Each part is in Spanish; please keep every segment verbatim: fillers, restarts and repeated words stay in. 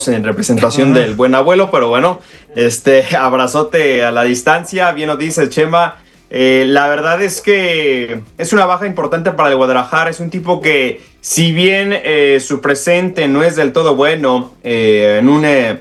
en representación del buen abuelo, pero bueno, este abrazote a la distancia, bien nos dice Chema. Eh, la verdad es que es una baja importante para el Guadalajara. Es un tipo que, si bien eh, su presente no es del todo bueno, eh, en un eh,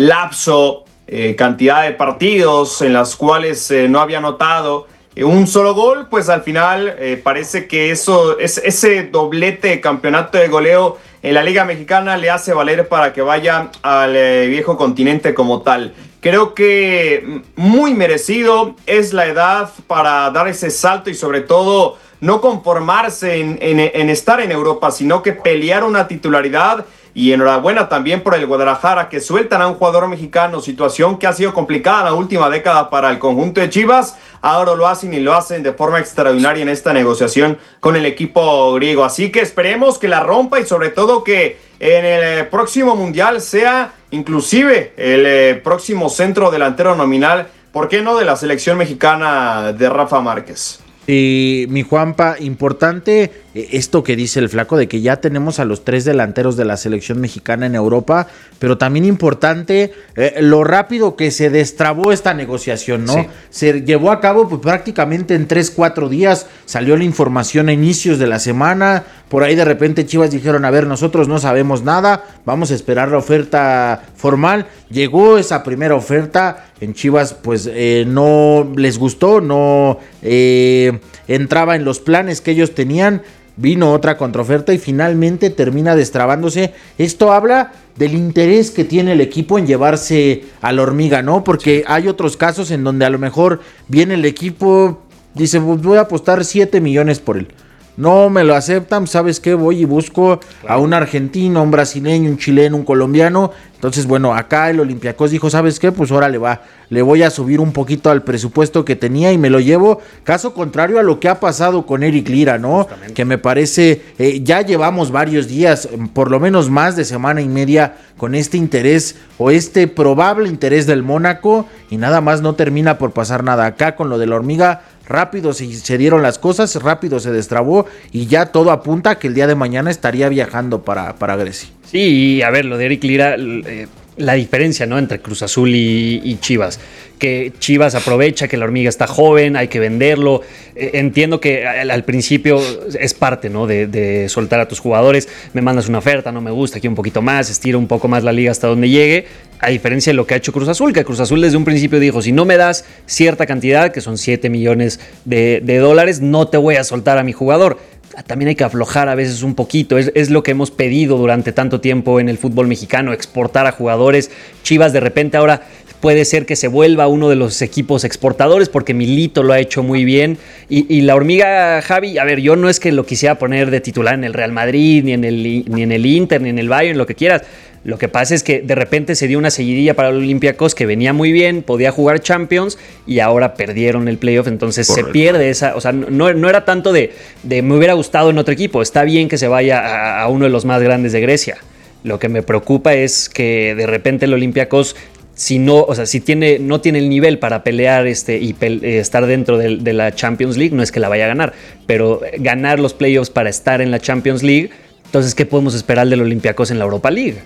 lapso, eh, cantidad de partidos en las cuales eh, no había anotado eh, un solo gol, pues al final eh, parece que eso, es, ese doblete de campeonato de goleo en la Liga Mexicana le hace valer para que vaya al eh, viejo continente como tal. Creo que muy merecido, es la edad para dar ese salto y sobre todo no conformarse en, en, en estar en Europa, sino que pelear una titularidad. Y enhorabuena también por el Guadalajara, que sueltan a un jugador mexicano, situación que ha sido complicada en la última década para el conjunto de Chivas. Ahora lo hacen y lo hacen de forma extraordinaria en esta negociación con el equipo griego. Así que esperemos que la rompa y sobre todo que en el próximo Mundial sea inclusive el eh, próximo centro delantero nominal, ¿por qué no?, de la selección mexicana de Rafa Márquez. Y mi Juanpa, importante esto que dice el Flaco de que ya tenemos a los tres delanteros de la selección mexicana en Europa, pero también importante eh, lo rápido que se destrabó esta negociación, ¿no? Sí. Se llevó a cabo pues, prácticamente en tres, cuatro días, salió la información a inicios de la semana, por ahí de repente Chivas dijeron, a ver, nosotros no sabemos nada, vamos a esperar la oferta formal. Llegó esa primera oferta, en Chivas pues eh, no les gustó, no eh, entraba en los planes que ellos tenían. Vino otra contraoferta y finalmente termina destrabándose. Esto habla del interés que tiene el equipo en llevarse a la hormiga, ¿no? Porque hay otros casos en donde a lo mejor viene el equipo, dice, pues voy a apostar siete millones por él. No me lo aceptan, ¿sabes qué? Voy y busco claro. a un argentino, un brasileño, un chileno, un colombiano. Entonces, bueno, acá el Olympiacos dijo, ¿sabes qué? Pues ahora le va, le voy a subir un poquito al presupuesto que tenía y me lo llevo. Caso contrario a lo que ha pasado con Eric Lira, ¿no? Justamente. Que me parece, eh, ya llevamos varios días, por lo menos más de semana y media, con este interés o este probable interés del Mónaco y nada más no termina por pasar nada. Acá con lo de la hormiga, rápido se, se dieron las cosas, rápido se destrabó y ya todo apunta a que el día de mañana estaría viajando para, para Grecia. Sí, y a ver, lo de Eric Lira, eh, la diferencia, ¿no?, entre Cruz Azul y, y Chivas, que Chivas aprovecha que la hormiga está joven, hay que venderlo. Eh, entiendo que al, al principio es parte, ¿no?, de, de soltar a tus jugadores, me mandas una oferta, no me gusta, aquí un poquito más, estira un poco más la liga hasta donde llegue, a diferencia de lo que ha hecho Cruz Azul, que Cruz Azul desde un principio dijo, si no me das cierta cantidad, que son siete millones de, de dólares, no te voy a soltar a mi jugador. También hay que aflojar a veces un poquito, es, es lo que hemos pedido durante tanto tiempo en el fútbol mexicano, exportar a jugadores. Chivas de repente ahora puede ser que se vuelva uno de los equipos exportadores porque Milito lo ha hecho muy bien y, y la hormiga, Javi, a ver, yo no es que lo quisiera poner de titular en el Real Madrid, ni en el, ni en el Inter, ni en el Bayern, lo que quieras. Lo que pasa es que de repente se dio una seguidilla para el Olympiacos que venía muy bien, podía jugar Champions y ahora perdieron el playoff, entonces Correcto. Se pierde esa, o sea, no, no era tanto de, de me hubiera gustado en otro equipo, está bien que se vaya a, a uno de los más grandes de Grecia. Lo que me preocupa es que de repente el Olympiacos, si no, o sea, si tiene, no tiene el nivel para pelear este, y pe- estar dentro de, de la Champions League, no es que la vaya a ganar, pero ganar los playoffs para estar en la Champions League, entonces, ¿qué podemos esperar del Olympiacos en la Europa League?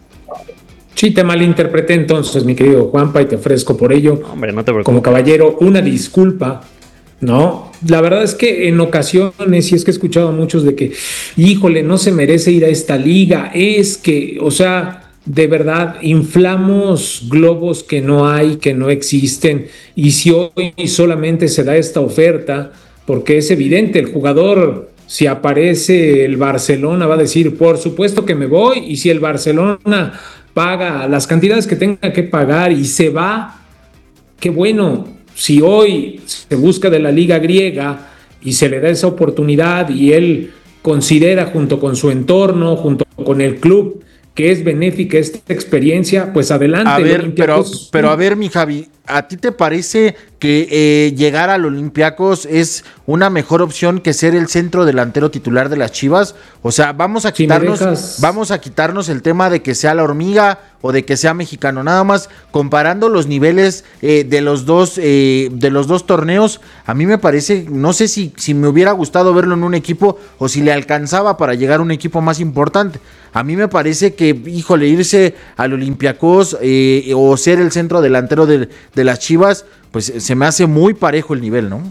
Sí, te malinterpreté entonces, mi querido Juanpa, y te ofrezco por ello, no, hombre, no te preocupes. Como caballero, una disculpa, ¿no? La verdad es que en ocasiones, y es que he escuchado a muchos de que, híjole, no se merece ir a esta liga, es que, o sea, de verdad, inflamos globos que no hay, que no existen, y si hoy solamente se da esta oferta, porque es evidente, el jugador, si aparece el Barcelona, va a decir, por supuesto que me voy, y si el Barcelona paga las cantidades que tenga que pagar y se va, qué bueno. Si hoy se busca de la liga griega y se le da esa oportunidad y él considera junto con su entorno, junto con el club, que es benéfica esta experiencia, pues adelante. A ver, pero, pero a ver, mi Javi, ¿a ti te parece que eh, llegar al Olympiacos es una mejor opción que ser el centro delantero titular de las Chivas? O sea, vamos a Si quitarnos, me dejas- vamos a quitarnos el tema de que sea la hormiga o de que sea mexicano. Nada más comparando los niveles eh, de los dos, eh, de los dos torneos, a mí me parece, no sé si, si me hubiera gustado verlo en un equipo o si le alcanzaba para llegar a un equipo más importante. A mí me parece que, híjole, irse al Olympiacos eh, o ser el centro delantero de, de las Chivas, pues se me hace muy parejo el nivel, ¿no?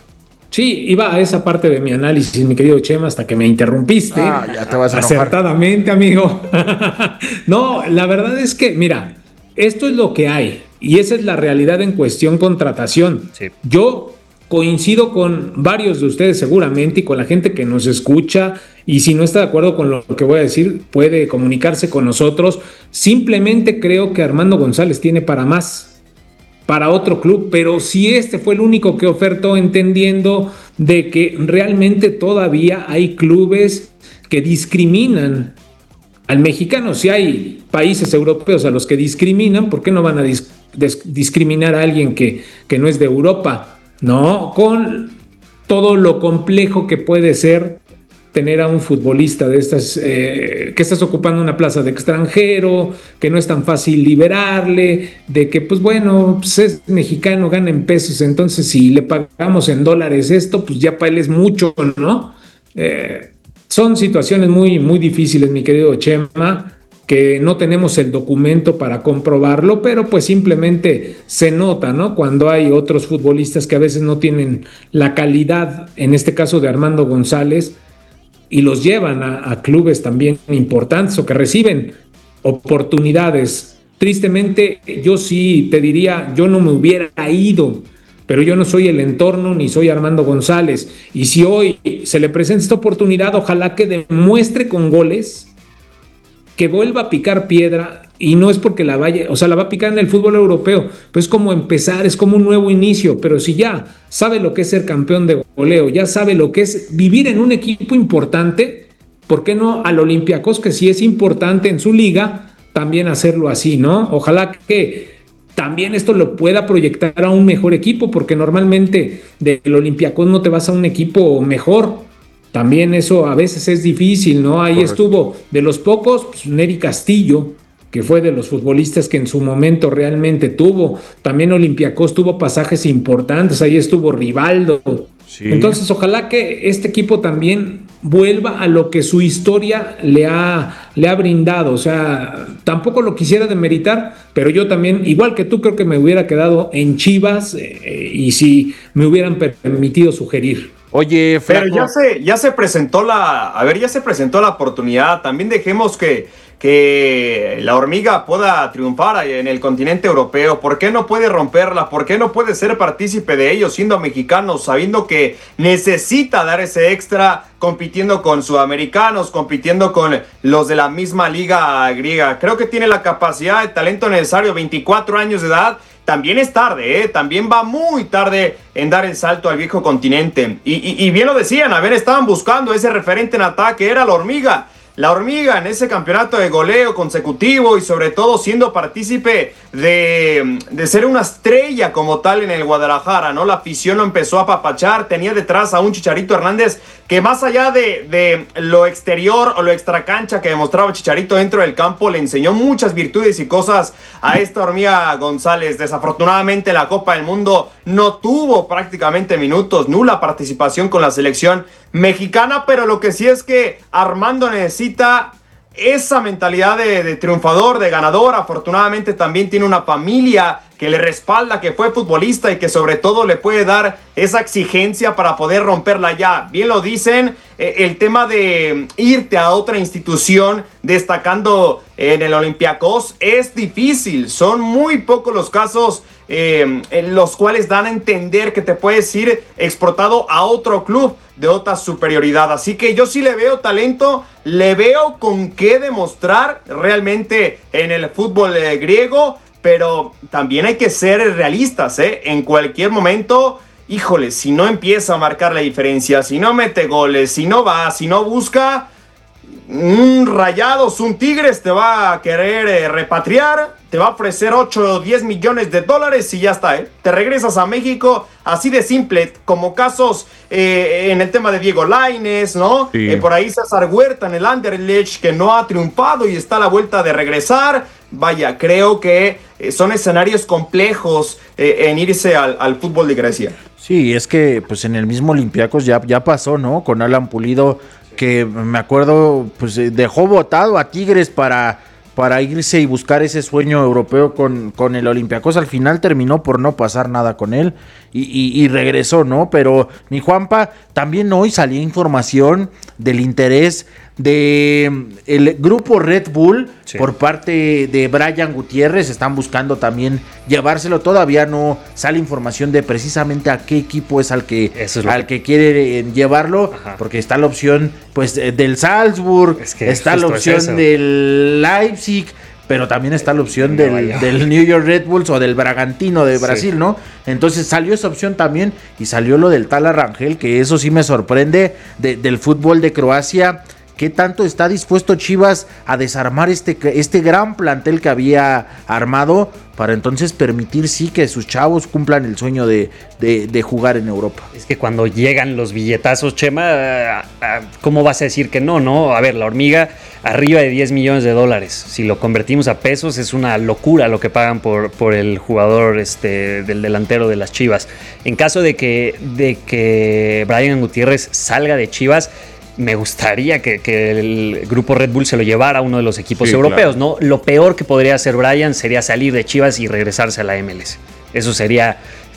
Sí, iba a esa parte de mi análisis, mi querido Chema, hasta que me interrumpiste. Ah, ya te vas a enojar. Acertadamente, amigo. No, la verdad es que, mira, esto es lo que hay y esa es la realidad en cuestión contratación. Sí. Yo coincido con varios de ustedes seguramente y con la gente que nos escucha, y si no está de acuerdo con lo que voy a decir, puede comunicarse con nosotros. Simplemente creo que Armando González tiene para más, para otro club, pero si este fue el único que ofertó, entendiendo de que realmente todavía hay clubes que discriminan al mexicano. Si hay países europeos a los que discriminan, ¿por qué no van a dis- des- discriminar a alguien que, que no es de Europa? No, con todo lo complejo que puede ser tener a un futbolista de estas, eh, que estás ocupando una plaza de extranjero, que no es tan fácil liberarle, de que pues bueno, pues es mexicano, gana en pesos, entonces si le pagamos en dólares esto, pues ya para él es mucho, ¿no? Eh, son situaciones muy, muy difíciles, mi querido Chema, que no tenemos el documento para comprobarlo, pero pues simplemente se nota, ¿no? Cuando hay otros futbolistas que a veces no tienen la calidad, en este caso de Armando González, y los llevan a, a clubes también importantes o que reciben oportunidades. Tristemente, yo sí te diría, yo no me hubiera ido, pero yo no soy el entorno ni soy Armando González. Y si hoy se le presenta esta oportunidad, ojalá que demuestre con goles, que vuelva a picar piedra, y no es porque la vaya, o sea, la va a picar en el fútbol europeo, pues es como empezar, es como un nuevo inicio, pero si ya sabe lo que es ser campeón de goleo, ya sabe lo que es vivir en un equipo importante, ¿por qué no al Olympiacos, que sí es importante en su liga, también hacerlo así, ¿no? Ojalá que también esto lo pueda proyectar a un mejor equipo, porque normalmente del Olympiacos no te vas a un equipo mejor. También eso a veces es difícil, ¿no? Ahí Correcto. estuvo de los pocos, pues, Neri Castillo, que fue de los futbolistas que en su momento realmente tuvo. También Olympiacos tuvo pasajes importantes, ahí estuvo Rivaldo. Sí. Entonces, ojalá que este equipo también vuelva a lo que su historia le ha, le ha brindado. O sea, tampoco lo quisiera demeritar, pero yo también, igual que tú, creo que me hubiera quedado en Chivas eh, y si me hubieran permitido sugerir. Oye, Flaco, Pero ya se, ya se presentó la, a ver, ya se presentó la oportunidad. También dejemos que, que la hormiga pueda triunfar en el continente europeo. ¿Por qué no puede romperla? ¿Por qué no puede ser partícipe de ello siendo mexicano, sabiendo que necesita dar ese extra, compitiendo con sudamericanos, compitiendo con los de la misma liga griega? Creo que tiene la capacidad, el talento necesario, veinticuatro años de edad. También es tarde, ¿eh? También va muy tarde en dar el salto al viejo continente. Y, y, y bien lo decían, a ver, estaban buscando ese referente en ataque, era la hormiga. La hormiga en ese campeonato de goleo consecutivo y sobre todo siendo partícipe de, de ser una estrella como tal en el Guadalajara, ¿no? La afición lo empezó a apapachar, tenía detrás a un Chicharito Hernández que más allá de, de lo exterior o lo extracancha que demostraba Chicharito dentro del campo, le enseñó muchas virtudes y cosas a esta hormiga González. Desafortunadamente la Copa del Mundo no tuvo prácticamente minutos, nula participación con la selección mexicana, pero lo que sí es que Armando necesita esa mentalidad de, de triunfador, de ganador. Afortunadamente también tiene una familia que le respalda, que fue futbolista y que sobre todo le puede dar esa exigencia para poder romperla ya. Bien lo dicen, eh, el tema de irte a otra institución destacando en el Olympiacos es difícil. Son muy pocos los casos eh, en los cuales dan a entender que te puedes ir exportado a otro club de otra superioridad. Así que yo sí le veo talento, le veo con qué demostrar realmente en el fútbol eh, griego, pero también hay que ser realistas, ¿eh? En cualquier momento, híjole, si no empieza a marcar la diferencia, si no mete goles, si no va, si no busca, un Rayados, un Tigres te va a querer eh, repatriar, te va a ofrecer ocho o diez millones de dólares y ya está, ¿eh? Te regresas a México, así de simple, como casos eh, en el tema de Diego Lainez, ¿no? Sí. Eh, por ahí César Huerta en el Anderlecht, que no ha triunfado y está a la vuelta de regresar. Vaya, creo que eh, son escenarios complejos eh, en irse al, al fútbol de Grecia. Sí, es que pues en el mismo Olympiacos ya, ya pasó, ¿no? Con Alan Pulido, que me acuerdo, pues dejó votado a Tigres para, para irse y buscar ese sueño europeo con, con el Olympiacos. Al final terminó por no pasar nada con él y, y, y regresó, ¿no? Pero mi Juanpa, también hoy salía información del interés de el grupo Red Bull, sí, por parte de Brian Gutiérrez. Están buscando también llevárselo. Todavía no sale información de precisamente a qué equipo es al que, es al que quiere llevarlo. Ajá. Porque está la opción pues del Salzburg, es que está la opción es del Leipzig, pero también está la opción del, del New York Red Bulls o del Bragantino de Brasil, sí, ¿no? Entonces salió esa opción también y salió lo del Tala Rangel, que eso sí me sorprende, de, del fútbol de Croacia. ¿Qué tanto está dispuesto Chivas a desarmar este, este gran plantel que había armado para entonces permitir sí que sus chavos cumplan el sueño de, de, de jugar en Europa? Es que cuando llegan los billetazos, Chema, ¿cómo vas a decir que no, no? A ver, la hormiga arriba de diez millones de dólares. Si lo convertimos a pesos es una locura lo que pagan por, por el jugador este, del delantero de las Chivas. En caso de que, de que Brian Gutiérrez salga de Chivas, me gustaría que, que el grupo Red Bull se lo llevara a uno de los equipos sí, europeos, claro, ¿no? Lo peor que podría hacer Brian sería salir de Chivas y regresarse a la M L S. Eso sería,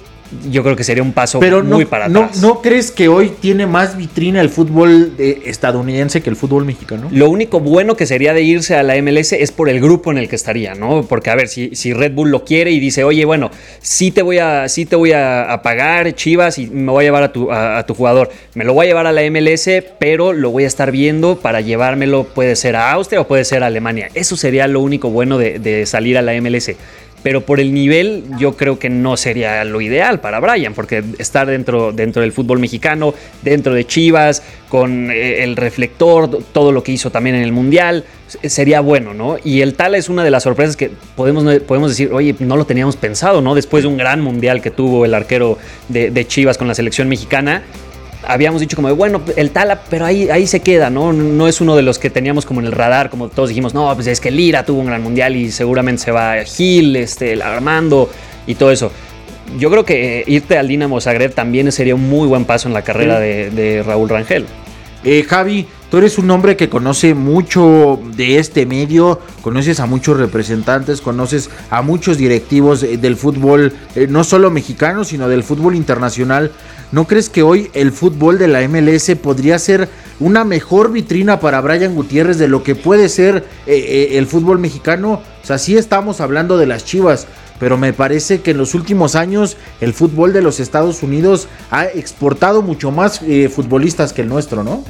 yo creo que sería un paso Pero muy no, para no, atrás. ¿No crees que hoy tiene más vitrina el fútbol eh, estadounidense que el fútbol mexicano? Lo único bueno que sería de irse a la M L S es por el grupo en el que estaría, ¿no? Porque, a ver, si, si Red Bull lo quiere y dice, oye, bueno, sí te voy a, sí te voy a, a pagar, Chivas, y me voy a llevar a tu, a, a tu jugador. Me lo voy a llevar a la M L S, pero lo voy a estar viendo para llevármelo, puede ser a Austria o puede ser a Alemania. Eso sería lo único bueno de, de salir a la M L S. Pero por el nivel yo creo que no sería lo ideal para Brian, porque estar dentro, dentro del fútbol mexicano, dentro de Chivas, con el reflector, todo lo que hizo también en el Mundial, sería bueno, ¿no? Y el Tala es una de las sorpresas que podemos, podemos decir, oye, no lo teníamos pensado, ¿no? Después de un gran Mundial que tuvo el arquero de, de Chivas con la selección mexicana, habíamos dicho como de, bueno, el Tala, pero ahí, ahí se queda, ¿no? No es uno de los que teníamos como en el radar, como todos dijimos, no, pues es que Lira tuvo un gran mundial y seguramente se va Gil, este, el Armando y todo eso. Yo creo que irte al Dinamo Zagreb también sería un muy buen paso en la carrera sí. de, de Raúl Rangel. Eh, Javi, tú eres un hombre que conoce mucho de este medio, conoces a muchos representantes, conoces a muchos directivos del fútbol, eh, no solo mexicano, sino del fútbol internacional. ¿No crees que hoy el fútbol de la M L S podría ser una mejor vitrina para Brian Gutiérrez de lo que puede ser eh, eh, el fútbol mexicano? O sea, sí estamos hablando de las Chivas, pero me parece que en los últimos años el fútbol de los Estados Unidos ha exportado mucho más eh, futbolistas que el nuestro, ¿no?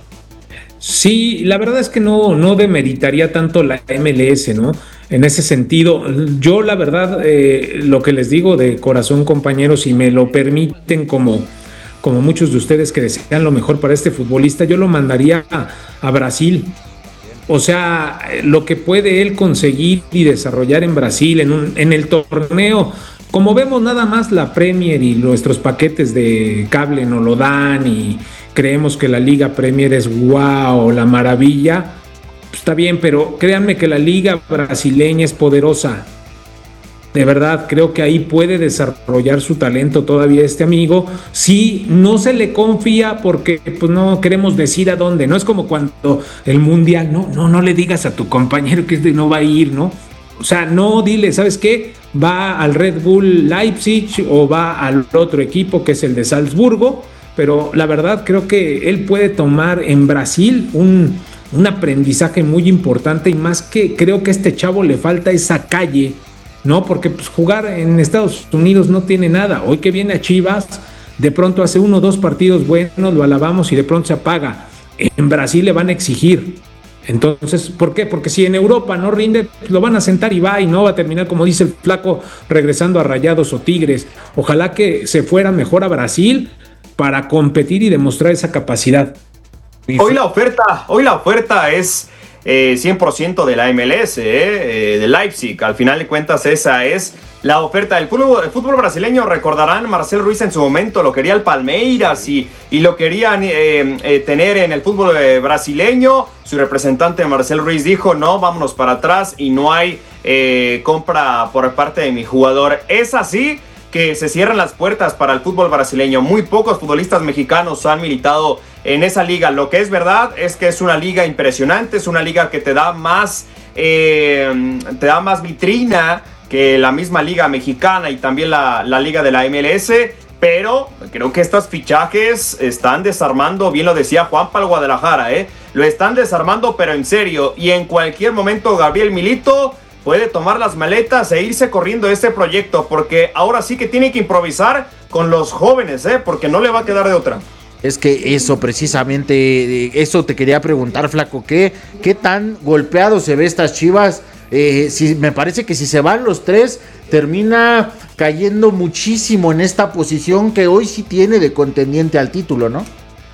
Sí, la verdad es que no, no demeritaría tanto la M L S, ¿no? En ese sentido, yo la verdad, eh, lo que les digo de corazón, compañeros, si me lo permiten, como, como muchos de ustedes que desean lo mejor para este futbolista, yo lo mandaría a, a Brasil. O sea, lo que puede él conseguir y desarrollar en Brasil, en, un, en el torneo, como vemos nada más la Premier y nuestros paquetes de cable no lo dan y creemos que la Liga Premier es wow, la maravilla, pues está bien, pero créanme que la Liga brasileña es poderosa. De verdad, creo que ahí puede desarrollar su talento todavía este amigo. Sí, no se le confía porque pues no queremos decir a dónde. No es como cuando el Mundial, no, no, no le digas a tu compañero que no va a ir, ¿no? O sea, no, dile, ¿sabes qué? Va al Red Bull Leipzig o va al otro equipo que es el de Salzburgo. Pero la verdad creo que él puede tomar en Brasil un, un aprendizaje muy importante y más que creo que a este chavo le falta esa calle, ¿no? Porque pues, jugar en Estados Unidos no tiene nada. Hoy que viene a Chivas, de pronto hace uno o dos partidos buenos, lo alabamos y de pronto se apaga. En Brasil le van a exigir. Entonces, ¿por qué? Porque si en Europa no rinde, pues lo van a sentar y va y no va a terminar, como dice el flaco, regresando a Rayados o Tigres. Ojalá que se fuera mejor a Brasil para competir y demostrar esa capacidad. Hoy la oferta, hoy la oferta es eh, cien por ciento de la M L S, eh, eh, de Leipzig. Al final de cuentas esa es la oferta del fútbol, el fútbol brasileño. Recordarán, Marcel Ruiz en su momento lo quería el Palmeiras y, y lo querían eh, eh, tener en el fútbol eh, brasileño. Su representante Marcel Ruiz dijo no, vámonos para atrás y no hay eh, compra por parte de mi jugador. Es así que se cierran las puertas para el fútbol brasileño. Muy pocos futbolistas mexicanos han militado en esa liga. Lo que es verdad es que es una liga impresionante, es una liga que te da más, eh, te da más vitrina que la misma liga mexicana y también la, la liga de la M L S, pero creo que estos fichajes están desarmando, bien lo decía Juanpa, al Guadalajara, ¿eh? Lo están desarmando, pero en serio, y en cualquier momento Gabriel Milito puede tomar las maletas e irse corriendo este proyecto, porque ahora sí que tiene que improvisar con los jóvenes, ¿eh? Porque no le va a quedar de otra. Es que eso precisamente, eso te quería preguntar, Flaco, ¿qué, qué tan golpeado se ve estas Chivas? Eh, si, me parece que si se van los tres, termina cayendo muchísimo en esta posición que hoy sí tiene de contendiente al título, ¿no?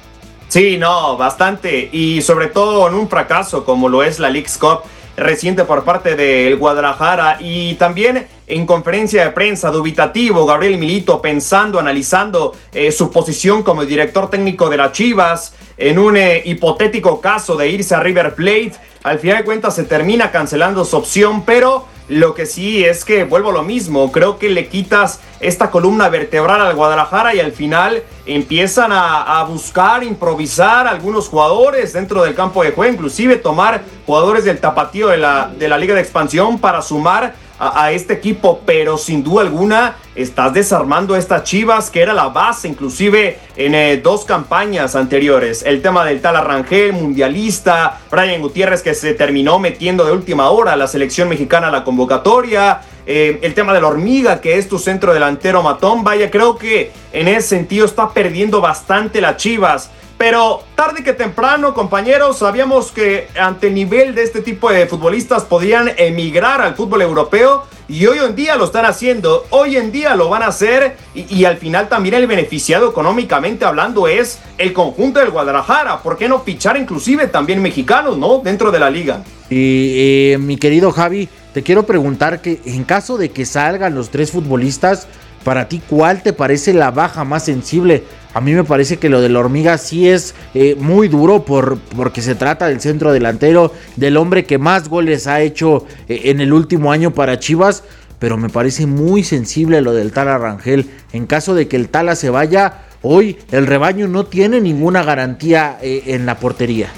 Sí, no, bastante, y sobre todo en un fracaso como lo es la Leagues Cup reciente por parte del Guadalajara. Y también en conferencia de prensa dubitativo Gabriel Milito, pensando, analizando eh, su posición como director técnico de las Chivas en un eh, hipotético caso de irse a River Plate. Al final de cuentas se termina cancelando su opción, pero lo que sí es que vuelvo a lo mismo, creo que le quitas esta columna vertebral al Guadalajara y al final empiezan a, a buscar, improvisar algunos jugadores dentro del campo de juego, inclusive tomar jugadores del tapatío de la, de la Liga de Expansión para sumar a, a este equipo, pero sin duda alguna estás desarmando a estas Chivas, que era la base inclusive en eh, dos campañas anteriores. El tema del Tala Rangel, mundialista, Brian Gutiérrez, que se terminó metiendo de última hora a la selección mexicana a la convocatoria, eh, el tema de la Hormiga, que es tu centro delantero matón. Vaya, creo que en ese sentido está perdiendo bastante las Chivas. Pero tarde que temprano, compañeros, sabíamos que ante el nivel de este tipo de futbolistas podían emigrar al fútbol europeo, y hoy en día lo están haciendo, hoy en día lo van a hacer, y, y al final también el beneficiado económicamente hablando es el conjunto del Guadalajara. ¿Por qué no fichar inclusive también mexicanos, no, dentro de la liga? Y eh, mi querido Javi, te quiero preguntar que en caso de que salgan los tres futbolistas, para ti, ¿cuál te parece la baja más sensible? A mí me parece que lo de la Hormiga sí es eh, muy duro por, porque se trata del centro delantero, del hombre que más goles ha hecho eh, en el último año para Chivas, pero me parece muy sensible lo del Tala Rangel. En caso de que el Tala se vaya, hoy el rebaño no tiene ninguna garantía eh, en la portería.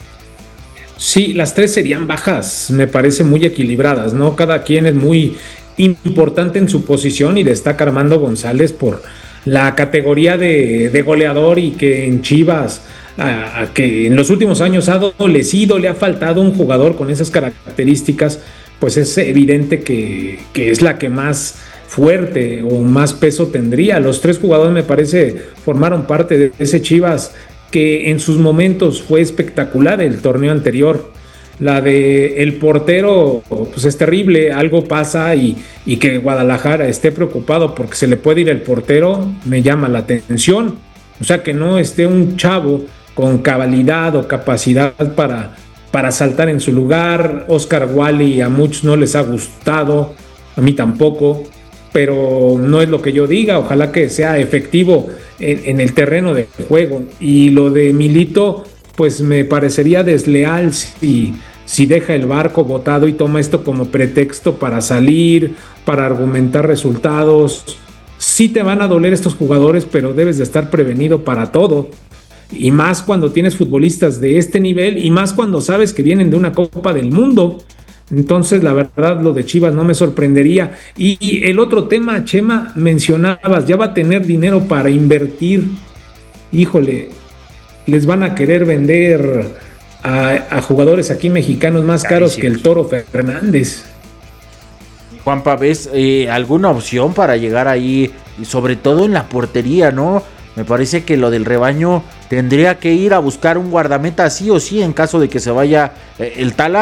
Sí, las tres serían bajas, me parece muy equilibradas, ¿no? Cada quien es muy importante en su posición y destaca Armando González por la categoría de, de goleador, y que en Chivas, a, a que en los últimos años ha adolecido, le ha faltado un jugador con esas características, pues es evidente que, que es la que más fuerte o más peso tendría. Los tres jugadores me parece formaron parte de ese Chivas que en sus momentos fue espectacular el torneo anterior. La de el portero, pues es terrible, algo pasa y, y que Guadalajara esté preocupado porque se le puede ir el portero, me llama la atención. O sea, que no esté un chavo con cabalidad o capacidad para, para saltar en su lugar. Oscar Wally a muchos no les ha gustado, a mí tampoco, pero no es lo que yo diga, ojalá que sea efectivo en, en el terreno de juego. Y lo de Milito, pues me parecería desleal si, si deja el barco botado y toma esto como pretexto para salir, para argumentar resultados. Sí te van a doler estos jugadores, pero debes de estar prevenido para todo. Y más cuando tienes futbolistas de este nivel, y más cuando sabes que vienen de una Copa del Mundo. Entonces, la verdad, lo de Chivas no me sorprendería. Y, y el otro tema, Chema, mencionabas, ya va a tener dinero para invertir. Híjole, les van a querer vender a, a jugadores aquí mexicanos más caros que el Toro Fernández. Juanpa, ¿ves eh, alguna opción para llegar ahí? Y sobre todo en la portería, ¿no? Me parece que lo del rebaño tendría que ir a buscar un guardameta sí o sí en caso de que se vaya eh, el Tala,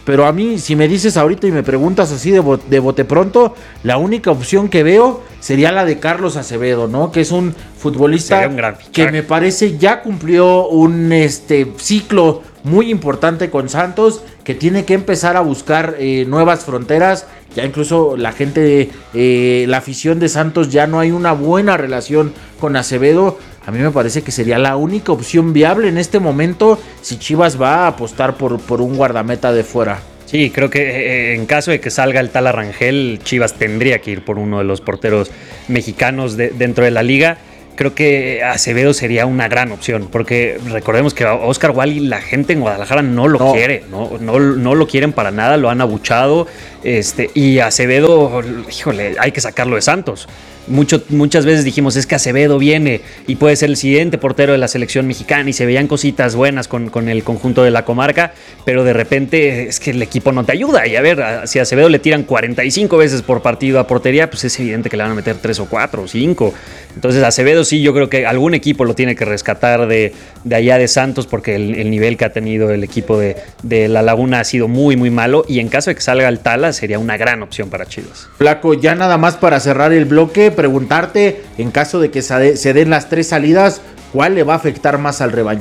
pero a mí, si me dices ahorita y me preguntas así de, bo- de bote pronto, la única opción que veo sería la de Carlos Acevedo, ¿no? Que es un futbolista un gran fichaje. que me parece ya cumplió un este, ciclo muy importante con Santos, que tiene que empezar a buscar eh, nuevas fronteras. Ya incluso la gente, eh, la afición de Santos, ya no hay una buena relación con Acevedo. A mí me parece que sería la única opción viable en este momento si Chivas va a apostar por, por un guardameta de fuera. Sí, creo que eh, en caso de que salga el Tala Rangel, Chivas tendría que ir por uno de los porteros mexicanos de, dentro de la liga. Creo que Acevedo sería una gran opción, porque recordemos que a Oscar Wally la gente en Guadalajara no lo No. quiere, no, no, no lo quieren para nada, lo han abuchado, este, y Acevedo, híjole, hay que sacarlo de Santos. Mucho, muchas veces dijimos, es que Acevedo viene y puede ser el siguiente portero de la selección mexicana, y se veían cositas buenas con, con el conjunto de la comarca, pero de repente es que el equipo no te ayuda. Y a ver, a- si a Acevedo le tiran cuarenta y cinco veces por partido a portería, pues es evidente que le van a meter tres o cuatro o cinco. Entonces Acevedo sí, yo creo que algún equipo lo tiene que rescatar de, de allá de Santos, porque el, el nivel que ha tenido el equipo de, de La Laguna ha sido muy, muy malo, y en caso de que salga el Tala, sería una gran opción para Chivas. Flaco, ya nada más para cerrar el bloque, preguntarte, en caso de que se se den las tres salidas, ¿cuál le va a afectar más al rebaño?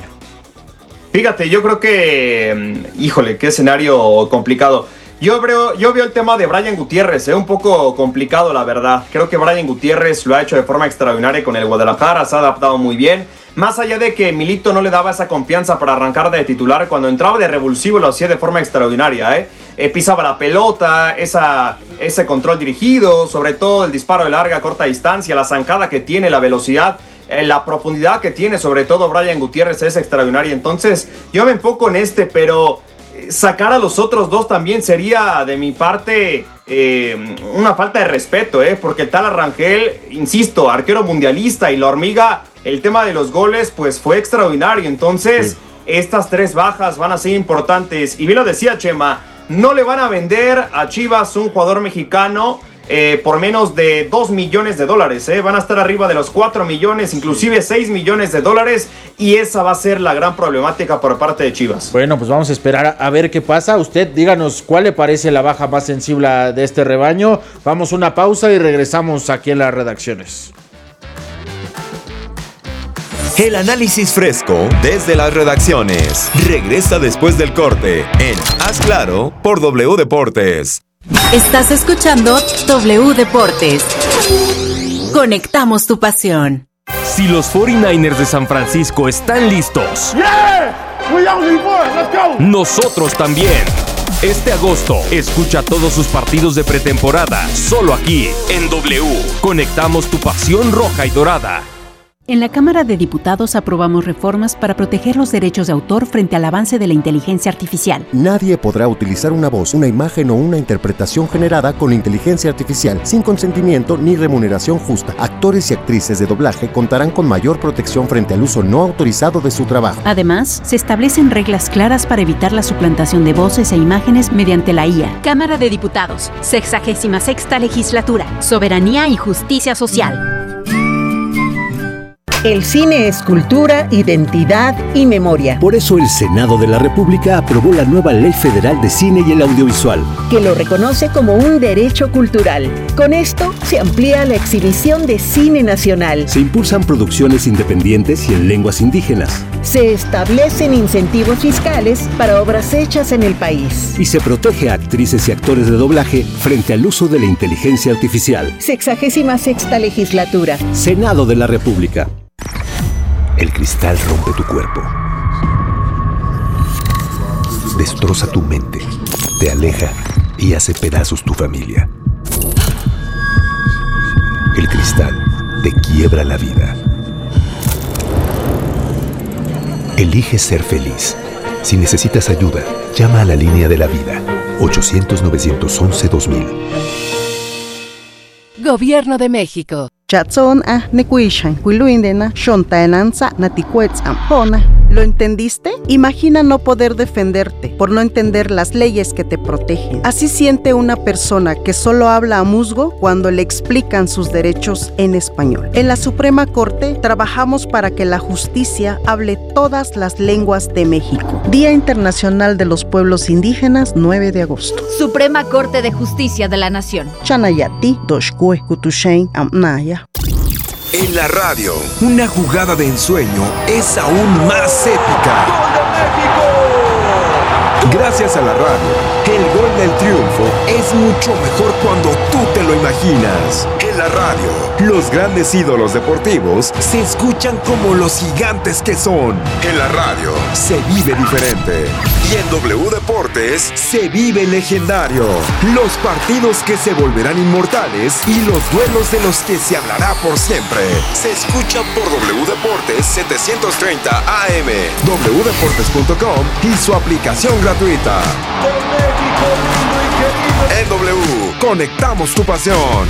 Fíjate, yo creo que, mm, híjole, qué escenario complicado. Yo veo, yo veo el tema de Brian Gutiérrez, ¿eh? Un poco complicado, la verdad. Creo que Brian Gutiérrez lo ha hecho de forma extraordinaria con el Guadalajara, se ha adaptado muy bien. Más allá de que Milito no le daba esa confianza para arrancar de titular, cuando entraba de revulsivo lo hacía de forma extraordinaria, ¿eh? Eh, pisaba la pelota, esa, ese control dirigido, sobre todo el disparo de larga, corta distancia, la zancada que tiene, la velocidad, eh, la profundidad que tiene, sobre todo Brian Gutiérrez, es extraordinaria. Entonces, yo me enfoco en este, pero eh, sacar a los otros dos también sería, de mi parte, eh, una falta de respeto, ¿eh? Porque el Tala Rangel, insisto, arquero mundialista, y la Hormiga, el tema de los goles, pues fue extraordinario. Entonces, sí, estas tres bajas van a ser importantes. Y bien lo decía Chema, no le van a vender a Chivas un jugador mexicano eh, por menos de dos millones de dólares. Eh. Van a estar arriba de los cuatro millones, inclusive seis millones de dólares. Y esa va a ser la gran problemática por parte de Chivas. Bueno, pues vamos a esperar a, a ver qué pasa. Usted díganos cuál le parece la baja más sensible de este rebaño. Vamos a una pausa y regresamos aquí en las redacciones. El análisis fresco desde las redacciones regresa después del corte en Haz Claro por W Deportes. Estás escuchando W Deportes. Conectamos tu pasión. Si los cuarenta y nueve ers de San Francisco están listos, Yeah! We on the board. Let's go! nosotros también. Este agosto, escucha todos sus partidos de pretemporada, solo aquí, en W. Conectamos tu pasión roja y dorada. En la Cámara de Diputados aprobamos reformas para proteger los derechos de autor frente al avance de la inteligencia artificial. Nadie podrá utilizar una voz, una imagen o una interpretación generada con inteligencia artificial sin consentimiento ni remuneración justa. Actores y actrices de doblaje contarán con mayor protección frente al uso no autorizado de su trabajo. Además, se establecen reglas claras para evitar la suplantación de voces e imágenes mediante la I A. Cámara de Diputados, sexagésima sexta legislatura, soberanía y justicia social. El cine es cultura, identidad y memoria. Por eso el Senado de la República aprobó la nueva Ley Federal de Cine y el Audiovisual, que lo reconoce como un derecho cultural. Con esto se amplía la exhibición de cine nacional. Se impulsan producciones independientes y en lenguas indígenas. Se establecen incentivos fiscales para obras hechas en el país. Y se protege a actrices y actores de doblaje frente al uso de la inteligencia artificial. Sexagésima sexta legislatura. Senado de la República. El cristal rompe tu cuerpo, destroza tu mente, te aleja y hace pedazos tu familia. El cristal te quiebra la vida. Elige ser feliz. Si necesitas ayuda, llama a la línea de la vida, ochocientos, novecientos once, dos mil. Gobierno de México. Chatson a nekuishan, Wiluindena, Shontaenanza, Naticuetzam, Hona, ¿Lo entendiste? Imagina no poder defenderte por no entender las leyes que te protegen. Así siente una persona que solo habla a musgo cuando le explican sus derechos en español. En la Suprema Corte trabajamos para que la justicia hable todas las lenguas de México. Día Internacional de los Pueblos Indígenas, nueve de agosto. Suprema Corte de Justicia de la Nación. Chanayati, Doshkue, Kutushain, Amnaya. En la radio, una jugada de ensueño es aún más épica. ¡Gol de México! Gracias a la radio, el gol del triunfo es mucho mejor cuando tú te lo imaginas. En la radio, los grandes ídolos deportivos se escuchan como los gigantes que son. En la radio, se vive diferente. Y en W Deportes, se vive legendario. Los partidos que se volverán inmortales y los duelos de los que se hablará por siempre. Se escucha por W Deportes setecientos treinta A M, doble u deportes punto com y su aplicación gratuita. En W, conectamos tu pasión.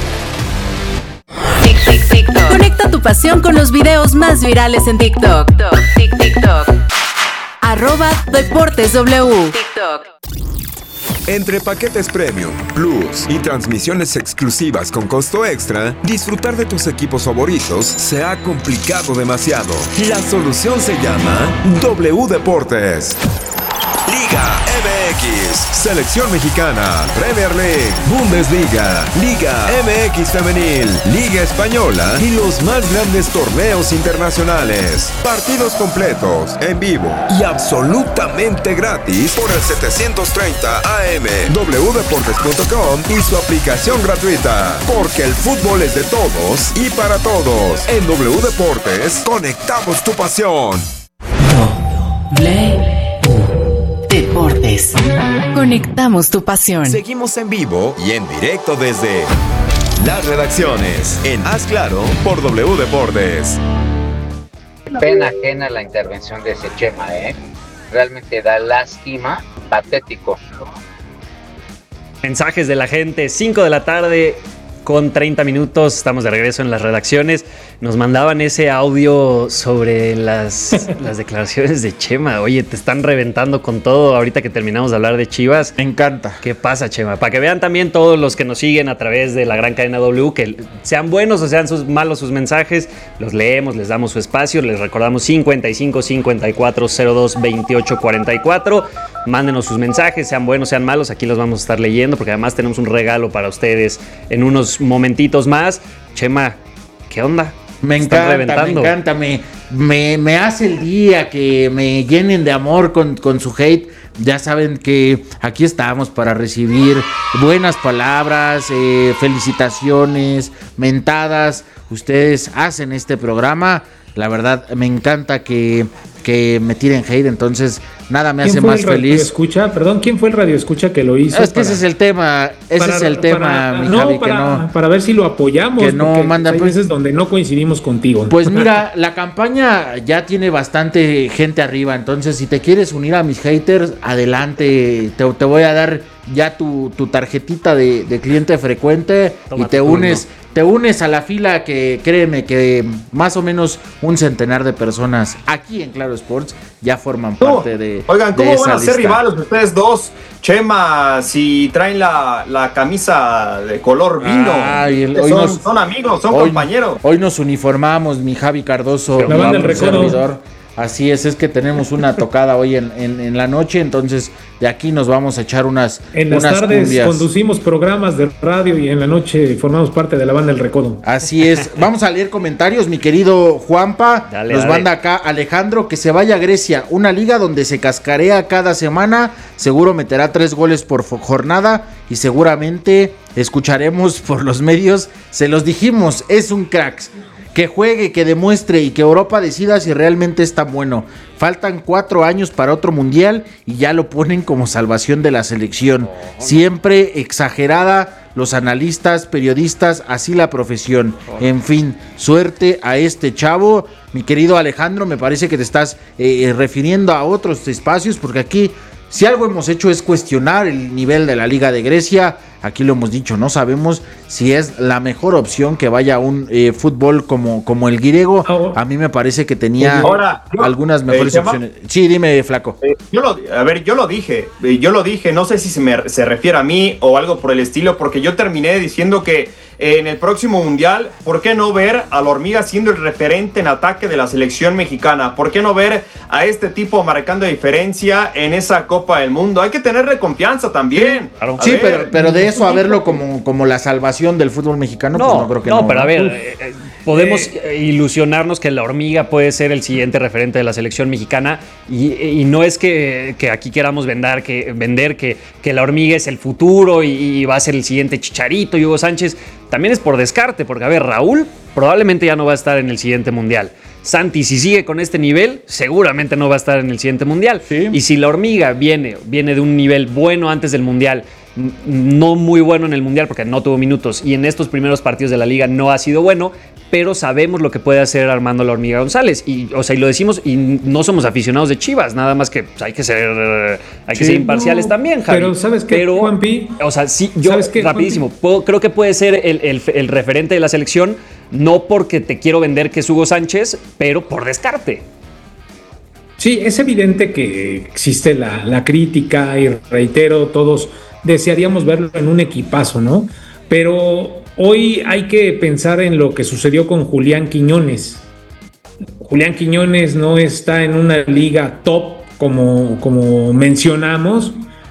Conecta tu pasión con los videos más virales en TikTok. TikTok. Arroba Deportes W. TikTok. Entre paquetes premium, plus y transmisiones exclusivas con costo extra, disfrutar de tus equipos favoritos se ha complicado demasiado. La solución se llama W Deportes. Liga M X, Selección Mexicana, Premier League, Bundesliga, Liga M X Femenil, Liga Española y los más grandes torneos internacionales. Partidos completos, en vivo y absolutamente gratis por el setecientos treinta A M, doble u deportes punto com y su aplicación gratuita. Porque el fútbol es de todos y para todos. En W Deportes, conectamos tu pasión. W Deportes. Conectamos tu pasión. Seguimos en vivo y en directo desde las redacciones en Haz Claro por W Deportes. Pena ajena la intervención de ese Chema, ¿eh? Realmente da lástima, patético. Mensajes de la gente, cinco de la tarde con treinta minutos, estamos de regreso en las redacciones. Nos mandaban ese audio sobre las, las declaraciones de Chema. Oye, te están reventando con todo ahorita que terminamos de hablar de Chivas. Me encanta. ¿Qué pasa, Chema? Para que vean también todos los que nos siguen a través de la gran cadena W, que sean buenos o sean sus, malos sus mensajes, los leemos, les damos su espacio, les recordamos cincuenta y cinco, cincuenta y cuatro, cero dos, veintiocho, cuarenta y cuatro. Mándenos sus mensajes, sean buenos, sean malos, aquí los vamos a estar leyendo porque además tenemos un regalo para ustedes en unos momentitos más. Chema, ¿qué onda? Me encanta, me encanta, me, me, me hace el día que me llenen de amor con, con su hate. Ya saben que aquí estamos para recibir buenas palabras, eh, felicitaciones, mentadas. Ustedes hacen este programa. La verdad, me encanta que, que me tiren hate, entonces nada me hace más feliz. Escucha, perdón, ¿quién fue el radio escucha que lo hizo? Es que para, ese es el tema, ese para, es el tema, para, mi no, Javi, para, que no. Para ver si lo apoyamos, que no mandan, hay veces donde no coincidimos contigo. Pues mira, la campaña ya tiene bastante gente arriba, entonces si te quieres unir a mis haters, adelante, te, te voy a dar ya tu, tu tarjetita de, de cliente frecuente. Toma y te unes. Turno. Te unes a la fila que, créeme, que más o menos un centenar de personas aquí en Claro Sports ya forman parte de Oigan, ¿cómo de van a lista? ser rivales ustedes dos? Chema, si traen la, la camisa de color vino. Ay, el, son, nos, son amigos, son hoy, compañeros. Hoy nos uniformamos, mi Javi Cardoso. La banda del Recodo. Así es, es que tenemos una tocada hoy en, en, en la noche, entonces de aquí nos vamos a echar unas En las unas tardes cumbias. Conducimos programas de radio y en la noche formamos parte de la banda del Recodo. Así es, vamos a leer comentarios, mi querido Juanpa. Dale, nos dale. Manda acá Alejandro, que se vaya a Grecia, una liga donde se cascarea cada semana, seguro meterá tres goles por jornada y seguramente escucharemos por los medios, se los dijimos, es un crack. Que juegue, que demuestre y que Europa decida si realmente está bueno. Faltan cuatro años para otro mundial y ya lo ponen como salvación de la selección. Siempre exagerada, los analistas, periodistas, así la profesión. En fin, suerte a este chavo. Mi querido Alejandro, me parece que te estás eh, refiriendo a otros espacios porque aquí Si algo hemos hecho es cuestionar el nivel de la Liga de Grecia. Aquí lo hemos dicho, no sabemos si es la mejor opción que vaya a un eh, fútbol como, como el griego. A mí me parece que tenía Ahora, yo, algunas mejores eh, opciones. Sí, dime, Flaco. Eh, yo lo, a ver, yo lo dije, eh, yo lo dije, no sé si se, me, se refiere a mí o algo por el estilo, porque yo terminé diciendo que eh, en el próximo Mundial, ¿por qué no ver a la Hormiga siendo el referente en ataque de la selección mexicana? ¿Por qué no ver a este tipo marcando diferencia en esa Copa del Mundo? Hay que tenerle confianza también. Claro. Sí, pero, pero de eso a verlo como, como la salvación del fútbol mexicano, no, pues no creo que no. No, pero ¿no? a ver, eh, podemos eh, ilusionarnos que la Hormiga puede ser el siguiente referente de la selección mexicana y, y no es que, que aquí queramos vender que, vender que, que la Hormiga es el futuro y, y va a ser el siguiente Chicharito y Hugo Sánchez. También es por descarte, porque a ver, Raúl probablemente ya no va a estar en el siguiente Mundial. Santi, si sigue con este nivel, seguramente no va a estar en el siguiente Mundial. Sí. Y si la Hormiga viene, viene de un nivel bueno antes del Mundial, no muy bueno en el Mundial porque no tuvo minutos y en estos primeros partidos de la Liga no ha sido bueno, pero sabemos lo que puede hacer Armando la Hormiga González y, o sea, y lo decimos y no somos aficionados de Chivas, nada más que pues, hay que ser hay que sí, ser imparciales no, también, Javi. Pero ¿sabes qué, pero, Juanpi? O sea, sí, yo qué, rapidísimo, puedo, creo que puede ser el, el, el referente de la selección, no porque te quiero vender que es Hugo Sánchez, pero por descarte. Sí, es evidente que existe la, la crítica y reitero, todos desearíamos verlo en un equipazo, ¿no? Pero hoy hay que pensar en lo que sucedió con Julián Quiñones. Julián Quiñones no está en una liga top como, como mencionamos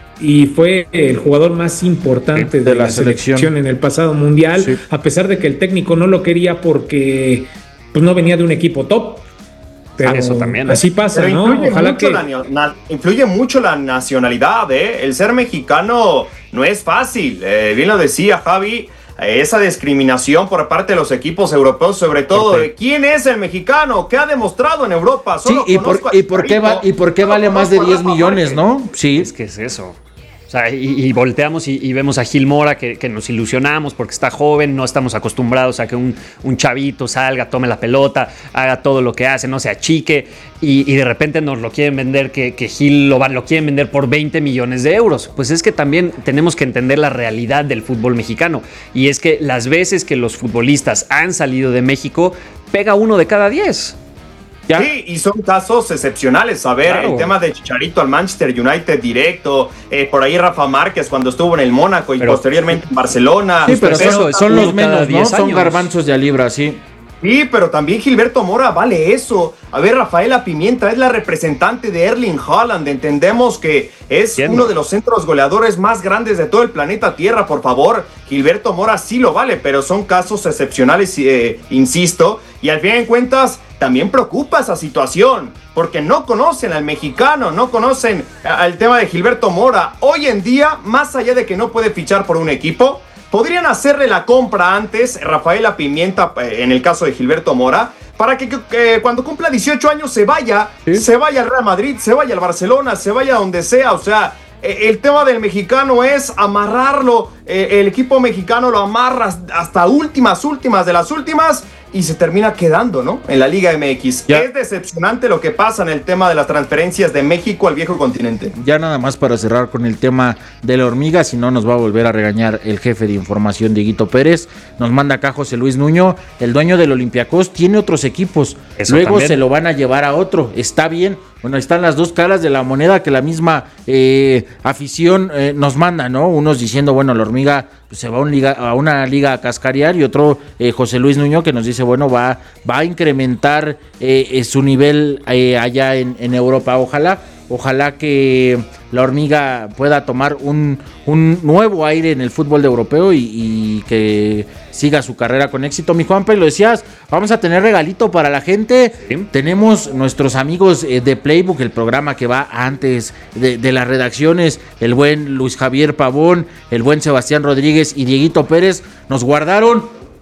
y fue el jugador más importante de, de la, la selección. selección en el pasado mundial, sí. A pesar de que el técnico no lo quería porque pues, no venía de un equipo top. Pero eso también, así pasa, pero ¿no? Influye Ojalá mucho que... la, na, influye mucho la nacionalidad, ¿eh? El ser mexicano no es fácil. Eh, bien lo decía Javi, eh, esa discriminación por parte de los equipos europeos, sobre todo de quién es el mexicano, qué ha demostrado en Europa. Solo sí, y por, y, por qué va, y por qué vale más de diez millones, ¿no? Sí. Es que es eso. O sea, y, y volteamos y, y vemos a Gil Mora que, que nos ilusionamos porque está joven, no estamos acostumbrados a que un, un chavito salga, tome la pelota, haga todo lo que hace, no se achique y, y de repente nos lo quieren vender, que, que Gil lo, van, lo quieren vender por veinte millones de euros. Pues es que también tenemos que entender la realidad del fútbol mexicano y es que las veces que los futbolistas han salido de México, pega uno de cada diez. ¿Ya? Sí, y son casos excepcionales. A ver, claro. El tema de Chicharito al Manchester United directo, eh, por ahí Rafa Márquez cuando estuvo en el Mónaco y pero, posteriormente en Barcelona. Sí, pero son, son los menos, ¿no? Son garbanzos de a libra, sí. Sí, pero también Gilberto Mora vale eso. A ver, Rafaela Pimienta es la representante de Erling Haaland. Entendemos que es Entiendo. uno de los centros goleadores más grandes de todo el planeta Tierra, por favor. Gilberto Mora sí lo vale, pero son casos excepcionales, eh, insisto. Y al fin de cuentas, también preocupa esa situación, porque no conocen al mexicano, no conocen al tema de Gilberto Mora. Hoy en día, más allá de que no puede fichar por un equipo, podrían hacerle la compra antes, Rafaela Pimienta, en el caso de Gilberto Mora, para que, que cuando cumpla dieciocho años se vaya, ¿sí? se vaya al Real Madrid, se vaya al Barcelona, se vaya a donde sea. O sea, el tema del mexicano es amarrarlo, el equipo mexicano lo amarra hasta últimas, últimas de las últimas y se termina quedando, ¿no? En la Liga M X. Ya. Es decepcionante lo que pasa en el tema de las transferencias de México al viejo continente. Ya nada más para cerrar con el tema de la Hormiga, si no nos va a volver a regañar el jefe de información, Dieguito Pérez. Nos manda acá José Luis Nuño, el dueño del Olympiacos tiene otros equipos, Eso luego también. Se lo van a llevar a otro, está bien. Bueno, están las dos caras de la moneda que la misma eh, afición eh, nos manda, ¿no? Unos diciendo, bueno, la Hormiga pues, se va a, un liga, a una liga a cascarear y otro, eh, José Luis Nuño, que nos dice, bueno, va, va a incrementar eh, su nivel eh, allá en, en Europa. Ojalá, ojalá que la Hormiga pueda tomar un, un nuevo aire en el fútbol europeo y, y que siga su carrera con éxito. Mi Juanpa, y lo decías, vamos a tener regalito para la gente. ¿Sí? Tenemos nuestros amigos eh, de Playbook, el programa que va antes de, de las redacciones, el buen Luis Javier Pavón, el buen Sebastián Rodríguez y Dieguito Pérez, nos guardaron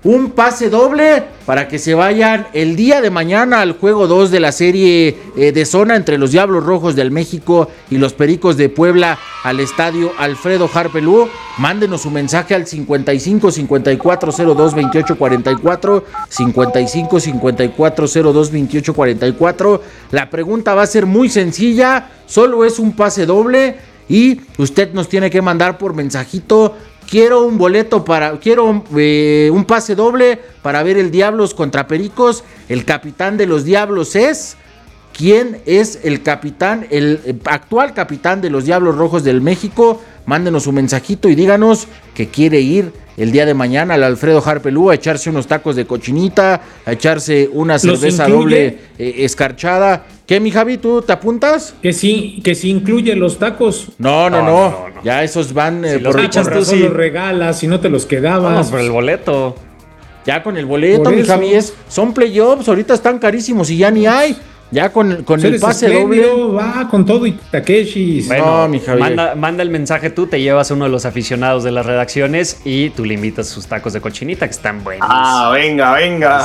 un pase doble para que se vayan el día de mañana al juego dos de la serie eh, de zona entre los Diablos Rojos del México y los Pericos de Puebla al estadio Alfredo Harpelú. Mándenos su mensaje al cincuenta y cinco cincuenta y cuatro cero dos veintiocho cuarenta y cuatro, cincuenta y cinco cincuenta y cuatro cero dos veintiocho cuarenta y cuatro. La pregunta va a ser muy sencilla, solo es un pase doble y usted nos tiene que mandar por mensajito: quiero un boleto para, quiero eh, un pase doble para ver el Diablos contra Pericos. El capitán de los Diablos es... ¿Quién es el capitán, el actual capitán de los Diablos Rojos del México? Mándenos un mensajito y díganos que quiere ir el día de mañana al Alfredo Harpelú a echarse unos tacos de cochinita, a echarse una cerveza doble eh, escarchada. ¿Qué, mi Javi, tú te apuntas? Que sí, que sí incluye los tacos. No, no, no, no, no, no. Ya esos van eh, si por los tú sí los regalas, si no te los quedabas. Vamos por el boleto. Ya con el boleto, mi Javi, es, son playoffs, ahorita están carísimos y ya ni hay. Ya con, con el pase doble. Va con todo y Takeshi. Bueno, no, mi Javier. Manda, manda el mensaje tú, te llevas a uno de los aficionados de las redacciones y tú le invitas sus tacos de cochinita que están buenos. Ah, venga, venga.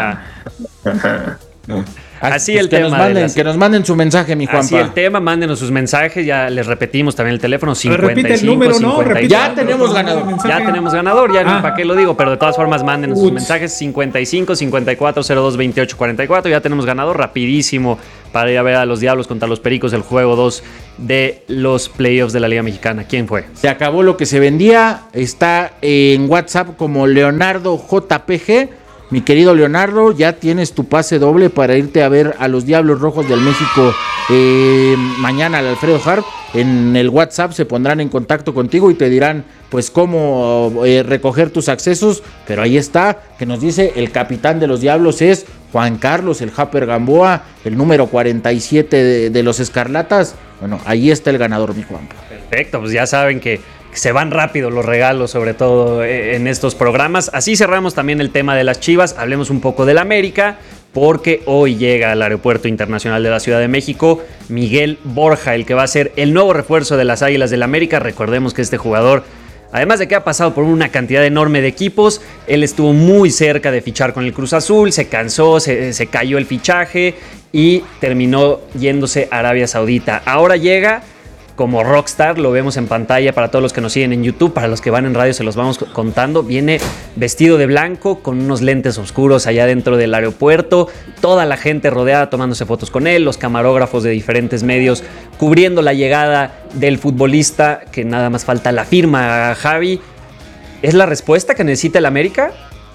Está, mira. Así pues el que tema. Nos manden, las... Que nos manden su mensaje, mi Juanpa. Así el tema, mándenos sus mensajes. Ya les repetimos también el teléfono: cincuenta y cinco, repite el número, cincuenta y cinco. No, ya tenemos ganador. Ya tenemos ganador, ya ah. para qué lo digo, pero de todas formas, mándenos Uts. sus mensajes: cincuenta y cinco, cincuenta y cuatro, cero dos, veintiocho cuarenta y cuatro. Ya tenemos ganador rapidísimo para ir a ver a los Diablos contra los Pericos, el juego dos de los playoffs de la Liga Mexicana. ¿Quién fue? Se acabó lo que se vendía. Está en WhatsApp como Leonardo J P G. Mi querido Leonardo, ya tienes tu pase doble para irte a ver a los Diablos Rojos del México eh, mañana al Alfredo Harp. En el WhatsApp se pondrán en contacto contigo y te dirán pues cómo eh, recoger tus accesos. Pero ahí está, que nos dice el capitán de los Diablos es Juan Carlos, el Japper Gamboa, el número cuarenta y siete de, de los Escarlatas. Bueno, ahí está el ganador, mi Juan. Perfecto, pues ya saben que se van rápido los regalos, sobre todo en estos programas. Así cerramos también el tema de las Chivas. Hablemos un poco del América, porque hoy llega al Aeropuerto Internacional de la Ciudad de México Miguel Borja, el que va a ser el nuevo refuerzo de las Águilas del América. Recordemos que este jugador, además de que ha pasado por una cantidad enorme de equipos, él estuvo muy cerca de fichar con el Cruz Azul, se cansó, se, se cayó el fichaje y terminó yéndose a Arabia Saudita. Ahora llega como rockstar, lo vemos en pantalla para todos los que nos siguen en YouTube, para los que van en radio se los vamos contando. Viene vestido de blanco, con unos lentes oscuros allá dentro del aeropuerto, toda la gente rodeada tomándose fotos con él, los camarógrafos de diferentes medios cubriendo la llegada del futbolista, que nada más falta la firma. Javi, ¿es la respuesta que necesita el América?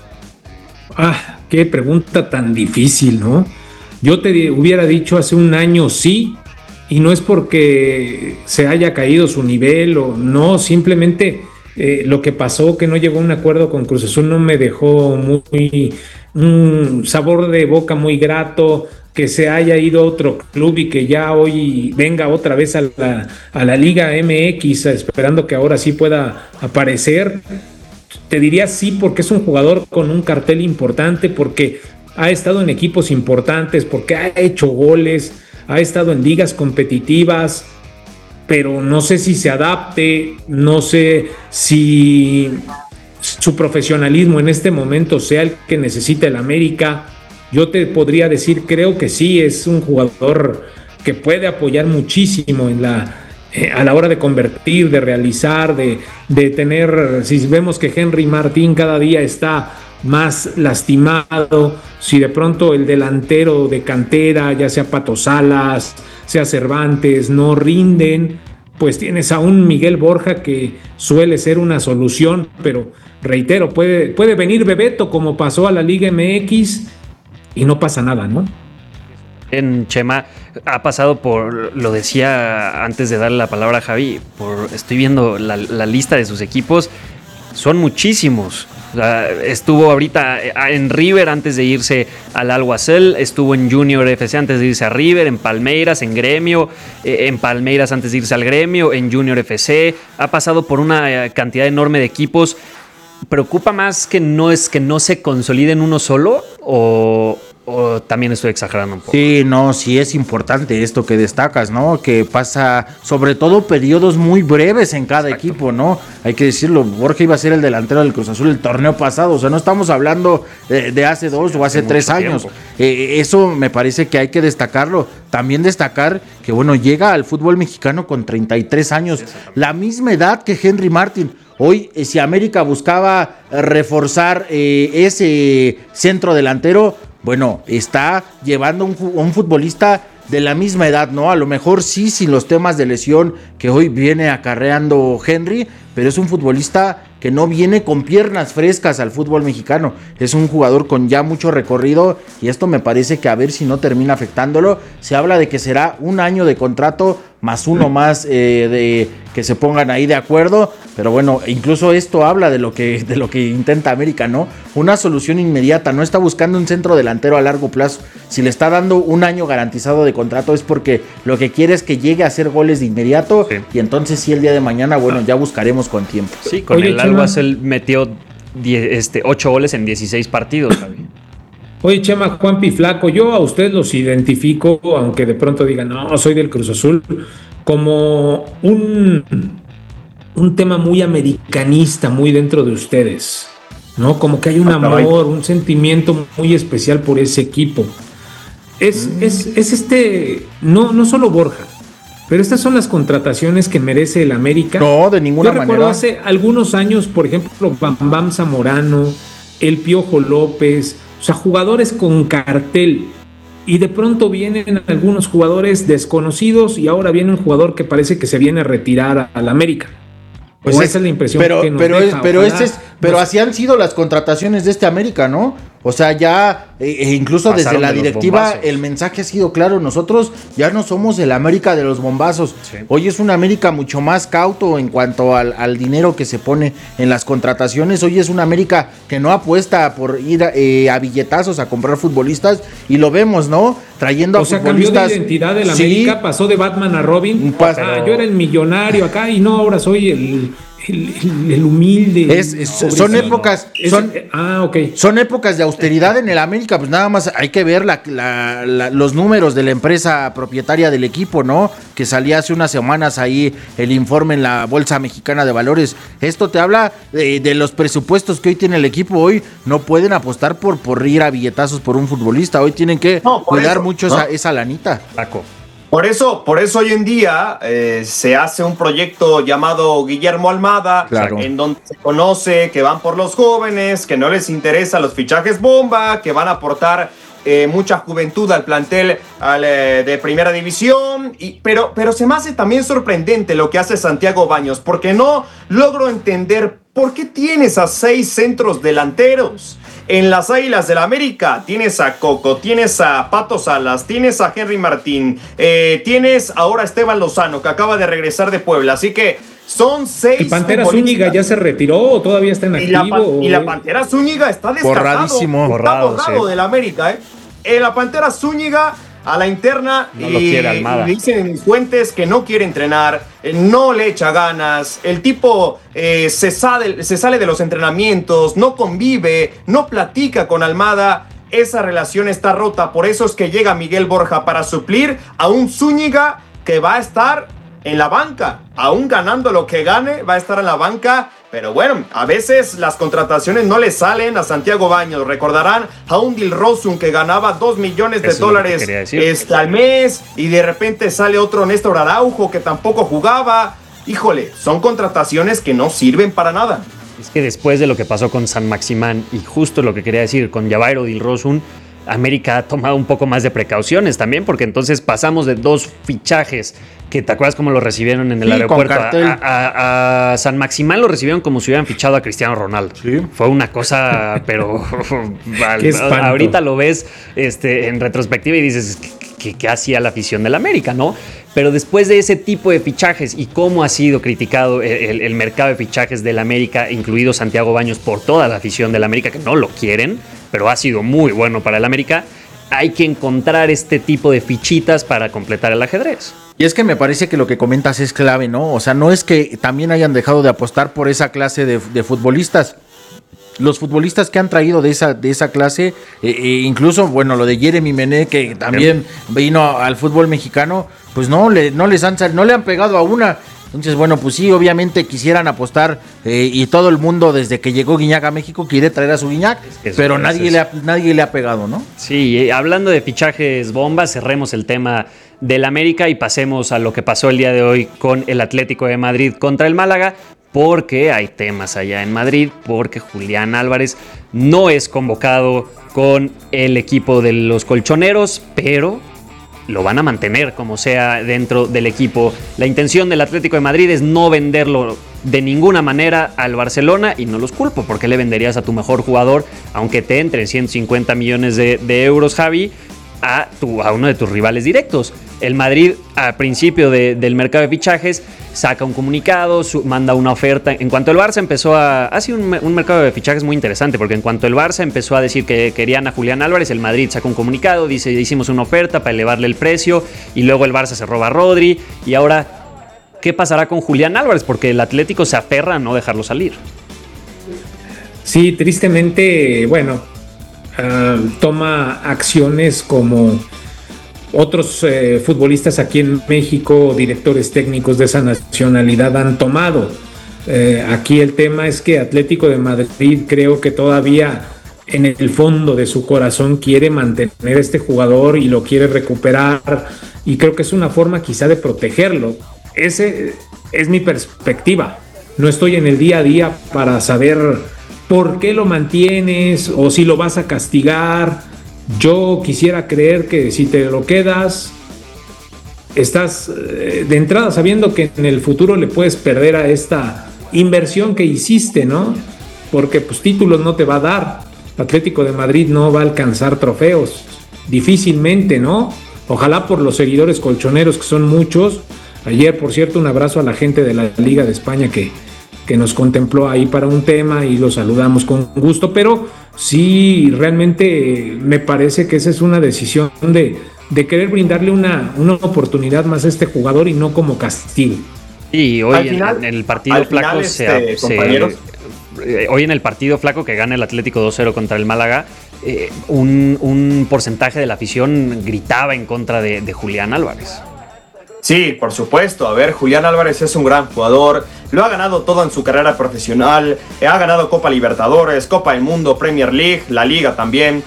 Ah, qué pregunta tan difícil, ¿no? Yo te hubiera dicho hace un año sí, y no es porque se haya caído su nivel o no, simplemente eh, lo que pasó, que no llegó a un acuerdo con Cruz Azul, no me dejó muy un sabor de boca muy grato. Que se haya ido a otro club y que ya hoy venga otra vez a la, a la Liga M X, esperando que ahora sí pueda aparecer. Te diría sí, porque es un jugador con un cartel importante, porque ha estado en equipos importantes, porque ha hecho goles, ha estado en ligas competitivas, pero no sé si se adapte, no sé si su profesionalismo en este momento sea el que necesita el América. Yo te podría decir, creo que sí, es un jugador que puede apoyar muchísimo en la, eh, a la hora de convertir, de realizar, de, de tener, si vemos que Henry Martín cada día está más lastimado, si de pronto el delantero de cantera, ya sea Pato Salas, sea Cervantes, no rinden, pues tienes a un Miguel Borja que suele ser una solución, pero reitero, puede, puede venir Bebeto como pasó a la Liga M X y no pasa nada, ¿no? En Chema ha pasado por, lo decía antes de darle la palabra a Javi, por, estoy viendo la, la lista de sus equipos, son muchísimos. O sea, estuvo ahorita en River antes de irse al Alguacil, estuvo en Junior F C antes de irse a River, en Palmeiras, en Gremio, en Palmeiras antes de irse al Gremio, en Junior F C, ha pasado por una cantidad enorme de equipos. ¿Preocupa más que no es que no se consolide en uno solo o, o también estoy exagerando un poco? Sí, no, sí es importante esto que destacas, ¿no? Que pasa sobre todo periodos muy breves en cada Exacto. equipo, ¿no? Hay que decirlo, Borja iba a ser el delantero del Cruz Azul el torneo pasado, o sea, no estamos hablando de, de hace dos sí, o hace, hace tres años. Eh, eso me parece que hay que destacarlo. También destacar que, bueno, llega al fútbol mexicano con treinta y tres años, la misma edad que Henry Martin. Hoy, eh, si América buscaba reforzar eh, ese centro delantero, bueno, está llevando un, un futbolista de la misma edad, ¿no? A lo mejor sí, sin los temas de lesión que hoy viene acarreando Henry, pero es un futbolista que no viene con piernas frescas al fútbol mexicano. Es un jugador con ya mucho recorrido y esto me parece que a ver si no termina afectándolo. Se habla de que será un año de contrato más uno más eh, de que se pongan ahí de acuerdo, pero bueno, incluso esto habla de lo que de lo que intenta América, ¿no? Una solución inmediata, no está buscando un centro delantero a largo plazo. Si le está dando un año garantizado de contrato es porque lo que quiere es que llegue a hacer goles de inmediato sí. y entonces sí el día de mañana, bueno, ya buscaremos con tiempo. Sí, con Oye, el Albas él metió diez, este, ocho goles en dieciséis partidos, Javi. Oye, Chema, Juanpi Flaco, yo a ustedes los identifico, aunque de pronto digan, no, soy del Cruz Azul, como un, un tema muy americanista, muy dentro de ustedes, ¿no? Como que hay un amor, un sentimiento muy especial por ese equipo. Es, mm. es, es este, no, no solo Borja, pero estas son las contrataciones que merece el América. No, de ninguna Yo manera. Recuerdo hace algunos años, por ejemplo, Bam Bam Zamorano, el Piojo López, o sea, jugadores con cartel. Y de pronto vienen algunos jugadores desconocidos y ahora viene un jugador que parece que se viene a retirar al América. Pues es, esa es la impresión pero, que nos pero deja. Es, pero Ojalá, ese es, pero nos... así han sido las contrataciones de este América, ¿no? O sea, ya eh, incluso Pasaron desde la de directiva el mensaje ha sido claro, nosotros ya no somos el América de los bombazos. Sí. Hoy es un América mucho más cauto en cuanto al, al dinero que se pone en las contrataciones. Hoy es un América que no apuesta por ir eh, a billetazos a comprar futbolistas y lo vemos, ¿no? Trayendo o a sea, futbolistas. Cambió de identidad del América, sí. Pasó de Batman a Robin. Pas- ah, yo era el millonario acá y no, ahora soy el... El, el, el humilde. Es, es, son épocas. Son, es, ah, okay. son épocas de austeridad en el América. Pues nada más hay que ver la, la, la, los números de la empresa propietaria del equipo, ¿no? Que salía hace unas semanas ahí el informe en la Bolsa Mexicana de Valores. Esto te habla de, de los presupuestos que hoy tiene el equipo. Hoy no pueden apostar por, por ir a billetazos por un futbolista. Hoy tienen que no, cuidar eso, mucho ¿no? esa, esa lanita. Paco. Por eso, por eso hoy en día eh, se hace un proyecto llamado Guillermo Almada, claro. en donde se conoce que van por los jóvenes, que no les interesa los fichajes bomba, que van a aportar eh, mucha juventud al plantel al, eh, de primera división, y, pero, pero se me hace también sorprendente lo que hace Santiago Baños, porque no logro entender por qué tienes a seis centros delanteros. En las Águilas del América tienes a Coco, tienes a Pato Salas, tienes a Henry Martín, eh, tienes ahora a Esteban Lozano, que acaba de regresar de Puebla. Así que son seis. ¿Y Pantera Zúñiga ya se retiró o todavía está en activo? Y la, o... y la Pantera Zúñiga está descartado. Borradísimo. Está Borrado, borrado sí. del América, ¿eh? En la Pantera Zúñiga a la interna no y, lo quiere Almada. y dicen en mis fuentes que no quiere entrenar, eh, no le echa ganas, el tipo eh, se, sale, se sale de los entrenamientos, no convive, no platica con Almada. Esa relación está rota, por eso es que llega Miguel Borja para suplir a un Zúñiga que va a estar en la banca, aún ganando lo que gane, va a estar en la banca. Pero bueno, a veces las contrataciones no le salen a Santiago Baños. Recordarán a un Dilrosun que ganaba dos millones de Eso dólares este, al mes y de repente sale otro Néstor Araujo que tampoco jugaba. Híjole, son contrataciones que no sirven para nada. Es que después de lo que pasó con San Maximán y justo lo que quería decir con Javairo Dilrosun, América ha tomado un poco más de precauciones también, porque entonces pasamos de dos fichajes que te acuerdas cómo lo recibieron en el sí, aeropuerto a, a, a San Maximán, lo recibieron como si hubieran fichado a Cristiano Ronaldo. Sí. Fue una cosa, pero al, ahorita lo ves este, en retrospectiva y dices que, que hacía la afición del América, ¿no? Pero después de ese tipo de fichajes y cómo ha sido criticado el, el, el mercado de fichajes del América, incluido Santiago Baños, por toda la afición del América, que no lo quieren, pero ha sido muy bueno para el América, hay que encontrar este tipo de fichitas para completar el ajedrez. Y es que me parece que lo que comentas es clave, ¿no? O sea, no es que también hayan dejado de apostar por esa clase de, de futbolistas, los futbolistas que han traído de esa, de esa clase, eh, eh, incluso, bueno, lo de Jeremy Menez, que también vino al fútbol mexicano, pues no, le, no les han no le han pegado a una. Entonces, bueno, pues sí, obviamente quisieran apostar eh, y todo el mundo desde que llegó Guiñac a México quiere traer a su Guiñac, es pero nadie le, ha, nadie le ha pegado, ¿no? Sí, hablando de fichajes bombas, cerremos el tema del América y pasemos a lo que pasó el día de hoy con el Atlético de Madrid contra el Málaga, porque hay temas allá en Madrid, porque Julián Álvarez no es convocado con el equipo de los colchoneros, pero lo van a mantener como sea dentro del equipo. La intención del Atlético de Madrid es no venderlo de ninguna manera al Barcelona y no los culpo, porque le venderías a tu mejor jugador, aunque te entren ciento cincuenta millones de, de euros, Javi, a, tu, a uno de tus rivales directos. El Madrid, a principio de, del mercado de fichajes, saca un comunicado, su, manda una oferta. En cuanto el Barça empezó a... Ha sido un, un mercado de fichajes muy interesante, porque en cuanto el Barça empezó a decir que querían a Julián Álvarez, el Madrid saca un comunicado, dice, hicimos una oferta para elevarle el precio, y luego el Barça se roba a Rodri, y ahora, ¿qué pasará con Julián Álvarez? Porque el Atlético se aferra a no dejarlo salir. Sí, tristemente, bueno, uh, toma acciones como otros eh, futbolistas aquí en México, directores técnicos de esa nacionalidad han tomado. Eh, aquí el tema es que Atlético de Madrid creo que todavía en el fondo de su corazón quiere mantener a este jugador y lo quiere recuperar, y creo que es una forma quizá de protegerlo. Ese es mi perspectiva. No estoy en el día a día para saber por qué lo mantienes o si lo vas a castigar. Yo quisiera creer que si te lo quedas, estás eh, de entrada sabiendo que en el futuro le puedes perder a esta inversión que hiciste, ¿no? Porque pues títulos no te va a dar. Atlético de Madrid no va a alcanzar trofeos, difícilmente, ¿no? Ojalá por los seguidores colchoneros, que son muchos. Ayer, por cierto, un abrazo a la gente de la Liga de España que, que nos contempló ahí para un tema y lo saludamos con gusto, pero sí, realmente me parece que esa es una decisión de, de querer brindarle una, una oportunidad más a este jugador y no como castigo. Y hoy en, final, en el partido flaco final, se, este, se eh, hoy en el partido flaco que gana el Atlético dos cero contra el Málaga, eh, un, un porcentaje de la afición gritaba en contra de, de Julián Álvarez. Sí, por supuesto. A ver, Julián Álvarez es un gran jugador, lo ha ganado todo en su carrera profesional, ha ganado Copa Libertadores, Copa del Mundo, Premier League, la Liga también.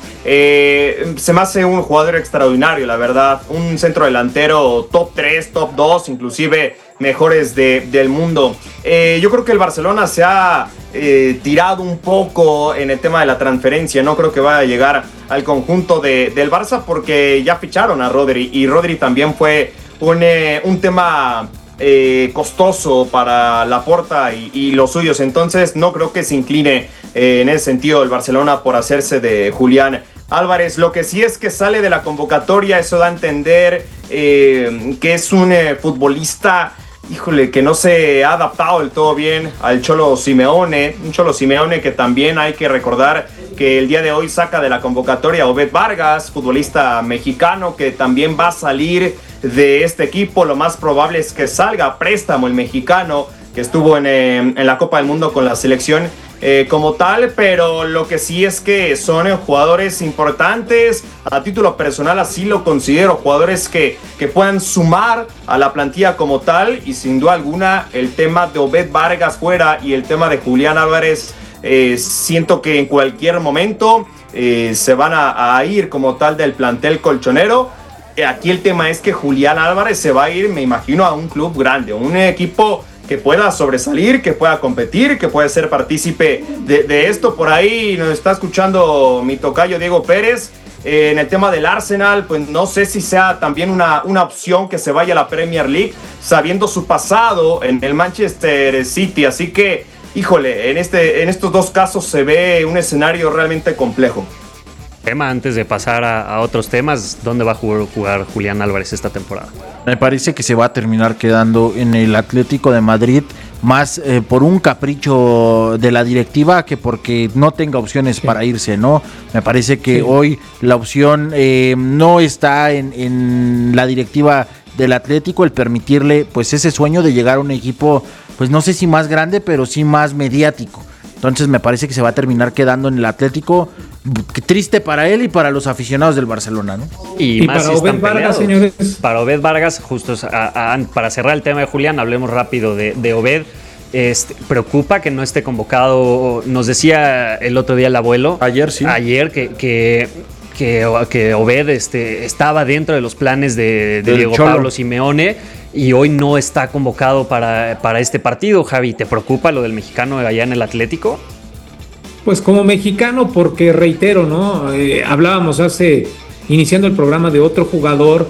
Eh, se me hace un jugador extraordinario, la verdad. Un centro delantero top tres, top dos, inclusive mejores de, del mundo. Eh, yo creo que el Barcelona se ha eh, tirado un poco en el tema de la transferencia. No creo que vaya a llegar al conjunto de, del Barça porque ya ficharon a Rodri y Rodri también fue un, eh, un tema eh, costoso para Laporta y, y los suyos. Entonces no creo que se incline eh, en ese sentido el Barcelona por hacerse de Julián Álvarez. Lo que sí es que sale de la convocatoria, eso da a entender eh, que es un eh, futbolista, híjole, que no se ha adaptado del todo bien al Cholo Simeone. Un Cholo Simeone que también hay que recordar que el día de hoy saca de la convocatoria a Obed Vargas, futbolista mexicano que también va a salir de este equipo. Lo más probable es que salga a préstamo el mexicano que estuvo en, eh, en la Copa del Mundo con la selección eh, como tal, pero lo que sí es que son eh, jugadores importantes. A título personal así lo considero, jugadores que, que puedan sumar a la plantilla como tal, y sin duda alguna el tema de Obed Vargas fuera y el tema de Julián Álvarez, eh, siento que en cualquier momento eh, se van a, a ir como tal del plantel colchonero. Aquí el tema es que Julián Álvarez se va a ir, me imagino, a un club grande, un equipo que pueda sobresalir, que pueda competir, que pueda ser partícipe de, de esto. Por ahí nos está escuchando mi tocayo Diego Pérez. Eh, en el tema del Arsenal, pues no sé si sea también una, una opción que se vaya a la Premier League, sabiendo su pasado en el Manchester City. Así que, híjole, en, este, en estos dos casos se ve un escenario realmente complejo. Tema antes de pasar a, a otros temas, ¿dónde va a jugar, jugar Julián Álvarez esta temporada? Me parece que se va a terminar quedando en el Atlético de Madrid, más eh, por un capricho de la directiva que porque no tenga opciones sí. para irse, ¿no? Me parece que sí. hoy la opción eh, no está en, en la directiva del Atlético, el permitirle pues ese sueño de llegar a un equipo, pues no sé si más grande, pero sí más mediático. Entonces me parece que se va a terminar quedando en el Atlético. Triste para él y para los aficionados del Barcelona, ¿no? Y, y más para si Obed Vargas, señores. Para Obed Vargas, justo a, a, para cerrar el tema de Julián, hablemos rápido de, de Obed. Este, preocupa que no esté convocado. Nos decía el otro día el abuelo. Ayer, sí. Ayer que... que Que, que Obed este, estaba dentro de los planes de, de Diego Cholo. Pablo Simeone y hoy no está convocado para, para este partido. Javi, ¿te preocupa lo del mexicano allá en el Atlético? Pues como mexicano, porque reitero, ¿no? Eh, hablábamos hace, iniciando el programa de otro jugador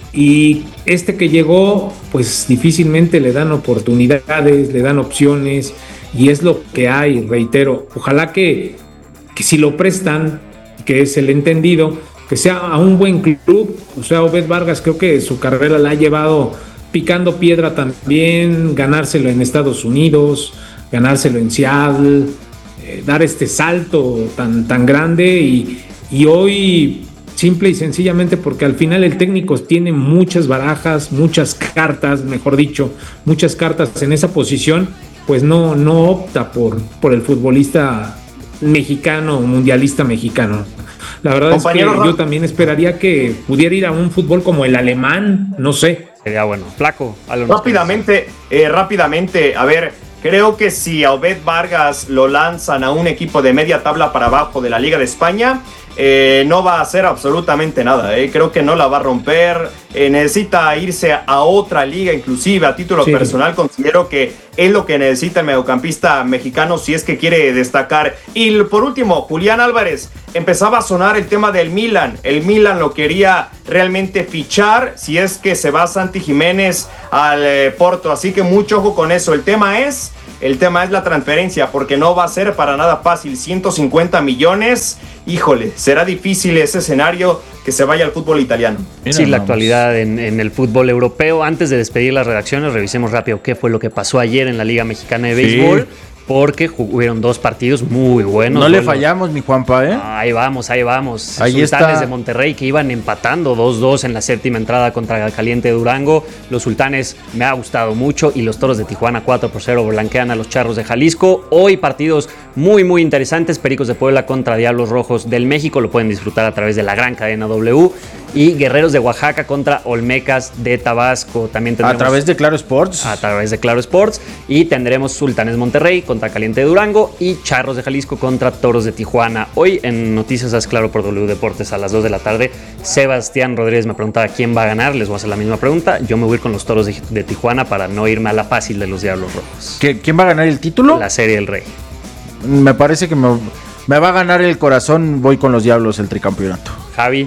y este que llegó, pues difícilmente le dan oportunidades, le dan opciones y es lo que hay, reitero. Ojalá que, que si lo prestan, que es el entendido, que sea a un buen club. O sea, Obed Vargas creo que su carrera la ha llevado picando piedra también, ganárselo en Estados Unidos, ganárselo en Seattle, eh, dar este salto tan, tan grande y, y hoy simple y sencillamente porque al final el técnico tiene muchas barajas, muchas cartas, mejor dicho, muchas cartas en esa posición, pues no, no opta por, por el futbolista mexicano, mundialista mexicano. La verdad Compañero, es que yo también esperaría que pudiera ir a un fútbol como el alemán, no sé. Sería bueno. Flaco. Rápidamente, eh, rápidamente, a ver, creo que si a Obed Vargas lo lanzan a un equipo de media tabla para abajo de la Liga de España, eh, no va a hacer absolutamente nada. Eh. Creo que no la va a romper. Eh, necesita irse a otra liga, inclusive a título sí. personal. Considero que es lo que necesita el mediocampista mexicano si es que quiere destacar. Y por último, Julián Álvarez. Empezaba a sonar el tema del Milan. El Milan lo quería realmente fichar si es que se va Santi Jiménez al eh, Porto. Así que mucho ojo con eso. El tema es... El tema es la transferencia, porque no va a ser para nada fácil. ciento cincuenta millones, híjole, será difícil ese escenario que se vaya al fútbol italiano. Mira, sí, la vamos. actualidad en, en el fútbol europeo. Antes de despedir las redacciones, revisemos rápido qué fue lo que pasó ayer en la Liga Mexicana de Béisbol. Sí. Porque hubieron dos partidos muy buenos. No bueno. le fallamos, mi Juanpa, ¿eh? Ahí vamos, ahí vamos. Ahí Sultanes está. de Monterrey que iban empatando dos dos en la séptima entrada contra Caliente de Durango. Los Sultanes me ha gustado mucho y los Toros de Tijuana cuatro por cero blanquean a los Charros de Jalisco. Hoy partidos muy, muy interesantes. Pericos de Puebla contra Diablos Rojos del México. Lo pueden disfrutar a través de la gran cadena W. Y Guerreros de Oaxaca contra Olmecas de Tabasco. También tendremos, a través de Claro Sports. A través de Claro Sports. Y tendremos Sultanes Monterrey contra Caliente de Durango y Charros de Jalisco contra Toros de Tijuana. Hoy en Noticias Haz Claro por W Deportes a las dos de la tarde, Sebastián Rodríguez me preguntaba quién va a ganar. Les voy a hacer la misma pregunta. Yo me voy a ir con los Toros de, de Tijuana para no irme a la fácil de los Diablos Rojos. ¿Quién va a ganar el título? La Serie del Rey. Me parece que me, me va a ganar el corazón. Voy con los Diablos el tricampeonato. Javi.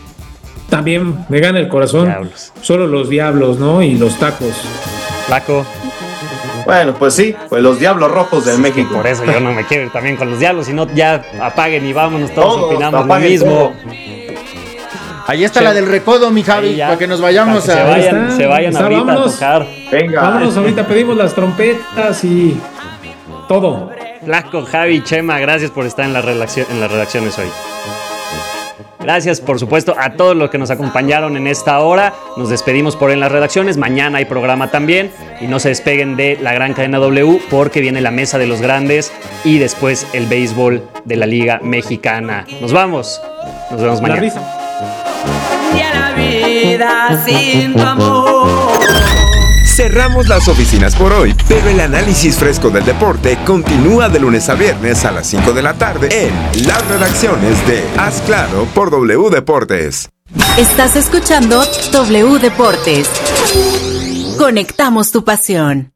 También me gana el corazón. Diablos. Solo los Diablos, ¿no? Y los tacos. Flaco. Bueno, pues sí, pues los Diablos Rojos de sí, México. Por eso yo no me quiero ir también con los Diablos, si no ya apaguen y vámonos, todos, todos opinamos lo mismo. Todo. Ahí está che. La del recodo, mi Javi, ya, para que nos vayamos que a... Se vayan, se vayan está, ahorita vámonos, a tocar. Venga. Vámonos, ahorita pedimos las trompetas y todo. Flaco, Javi, Chema, gracias por estar en, la redacción, en las redacciones hoy. Gracias, por supuesto, a todos los que nos acompañaron en esta hora. Nos despedimos por en las redacciones. Mañana hay programa también. Y no se despeguen de la gran cadena W porque viene la mesa de los grandes y después el béisbol de la Liga Mexicana. Nos vamos. Nos vemos mañana. La risa. Y a la vida sin tu amor. Cerramos las oficinas por hoy, pero el análisis fresco del deporte continúa de lunes a viernes a las cinco de la tarde en las redacciones de Haz Claro por W Deportes. Estás escuchando W Deportes. Conectamos tu pasión.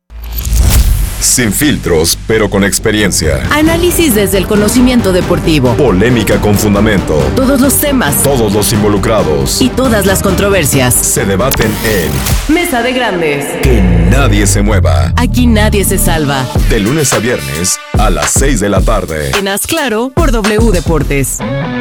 Sin filtros, pero con experiencia. Análisis desde el conocimiento deportivo. Polémica con fundamento. Todos los temas. Todos los involucrados. Y todas las controversias. Se debaten en Mesa de Grandes. Que nadie se mueva. Aquí nadie se salva. De lunes a viernes a las seis de la tarde. En Haz Claro por W Deportes.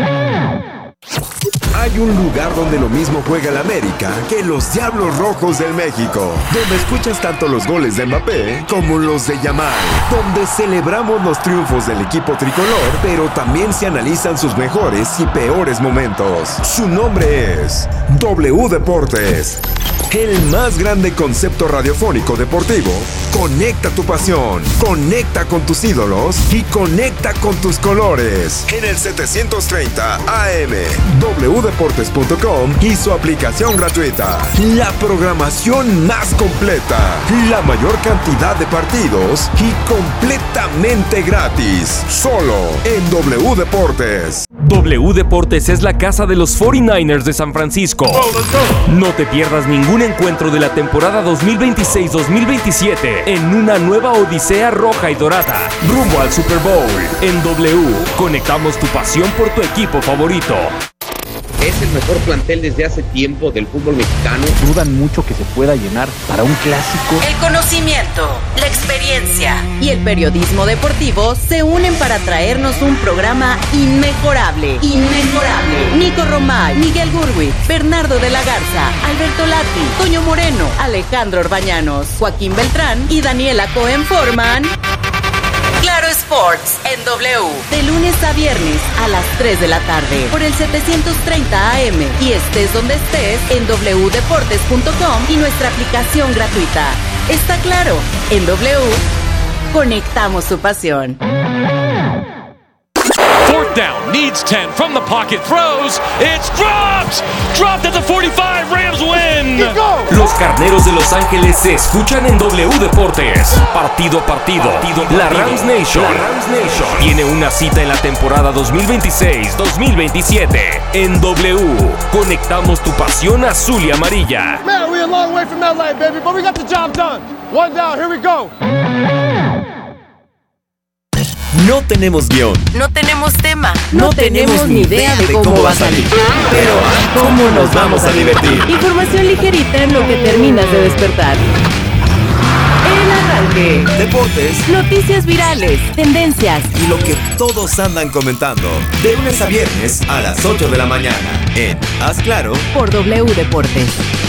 Hay un lugar donde lo mismo juega el América que los Diablos Rojos del México, donde escuchas tanto los goles de Mbappé como los de Yamal, donde celebramos los triunfos del equipo tricolor, pero también se analizan sus mejores y peores momentos. Su nombre es W Deportes. El más grande concepto radiofónico deportivo. Conecta tu pasión, conecta con tus ídolos y conecta con tus colores. En el setecientos treinta A M, doble u deportes punto com y su aplicación gratuita. La programación más completa, la mayor cantidad de partidos y completamente gratis. Solo en W Deportes. W Deportes es la casa de los cuarenta y nueve ers de San Francisco. No te pierdas ningún encuentro de la temporada dos mil veintiséis dos mil veintisiete en una nueva odisea roja y dorada, rumbo al Super Bowl. En W, conectamos tu pasión por tu equipo favorito. Es el mejor plantel desde hace tiempo del fútbol mexicano. Dudan mucho que se pueda llenar para un clásico. El conocimiento, la experiencia y el periodismo deportivo se unen para traernos un programa inmejorable. Inmejorable. Nico Romay, Miguel Gurwitz, Bernardo de la Garza, Alberto Lati, Toño Moreno, Alejandro Orbañanos, Joaquín Beltrán y Daniela Cohen forman Claro Sports en W, de lunes a viernes a las tres de la tarde por el setecientos treinta A M y estés donde estés en doble u deportes punto com y nuestra aplicación gratuita. Está claro, en W conectamos tu pasión. Fourth down, needs ten, from the pocket, throws, it's dropped! Dropped at the forty-five, Rams win! Los Carneros de Los Ángeles se escuchan en W Deportes. Partido a partido, partido, partido. La Rams Nation, la Rams Nation tiene una cita en la temporada dos mil veintiséis dos mil veintisiete. En W, conectamos tu pasión azul y amarilla. Man, we're a long way from L A, baby, but we got the job done. One down, here we go. No tenemos guión. No tenemos tema. No, no tenemos ni idea de cómo, cómo va a salir. Pero ¿cómo nos vamos a divertir? Información ligerita en lo que terminas de despertar. El arranque. Deportes. Noticias virales. Tendencias. Y lo que todos andan comentando. De lunes a viernes a las ocho de la mañana. En Haz Claro. Por W Deportes.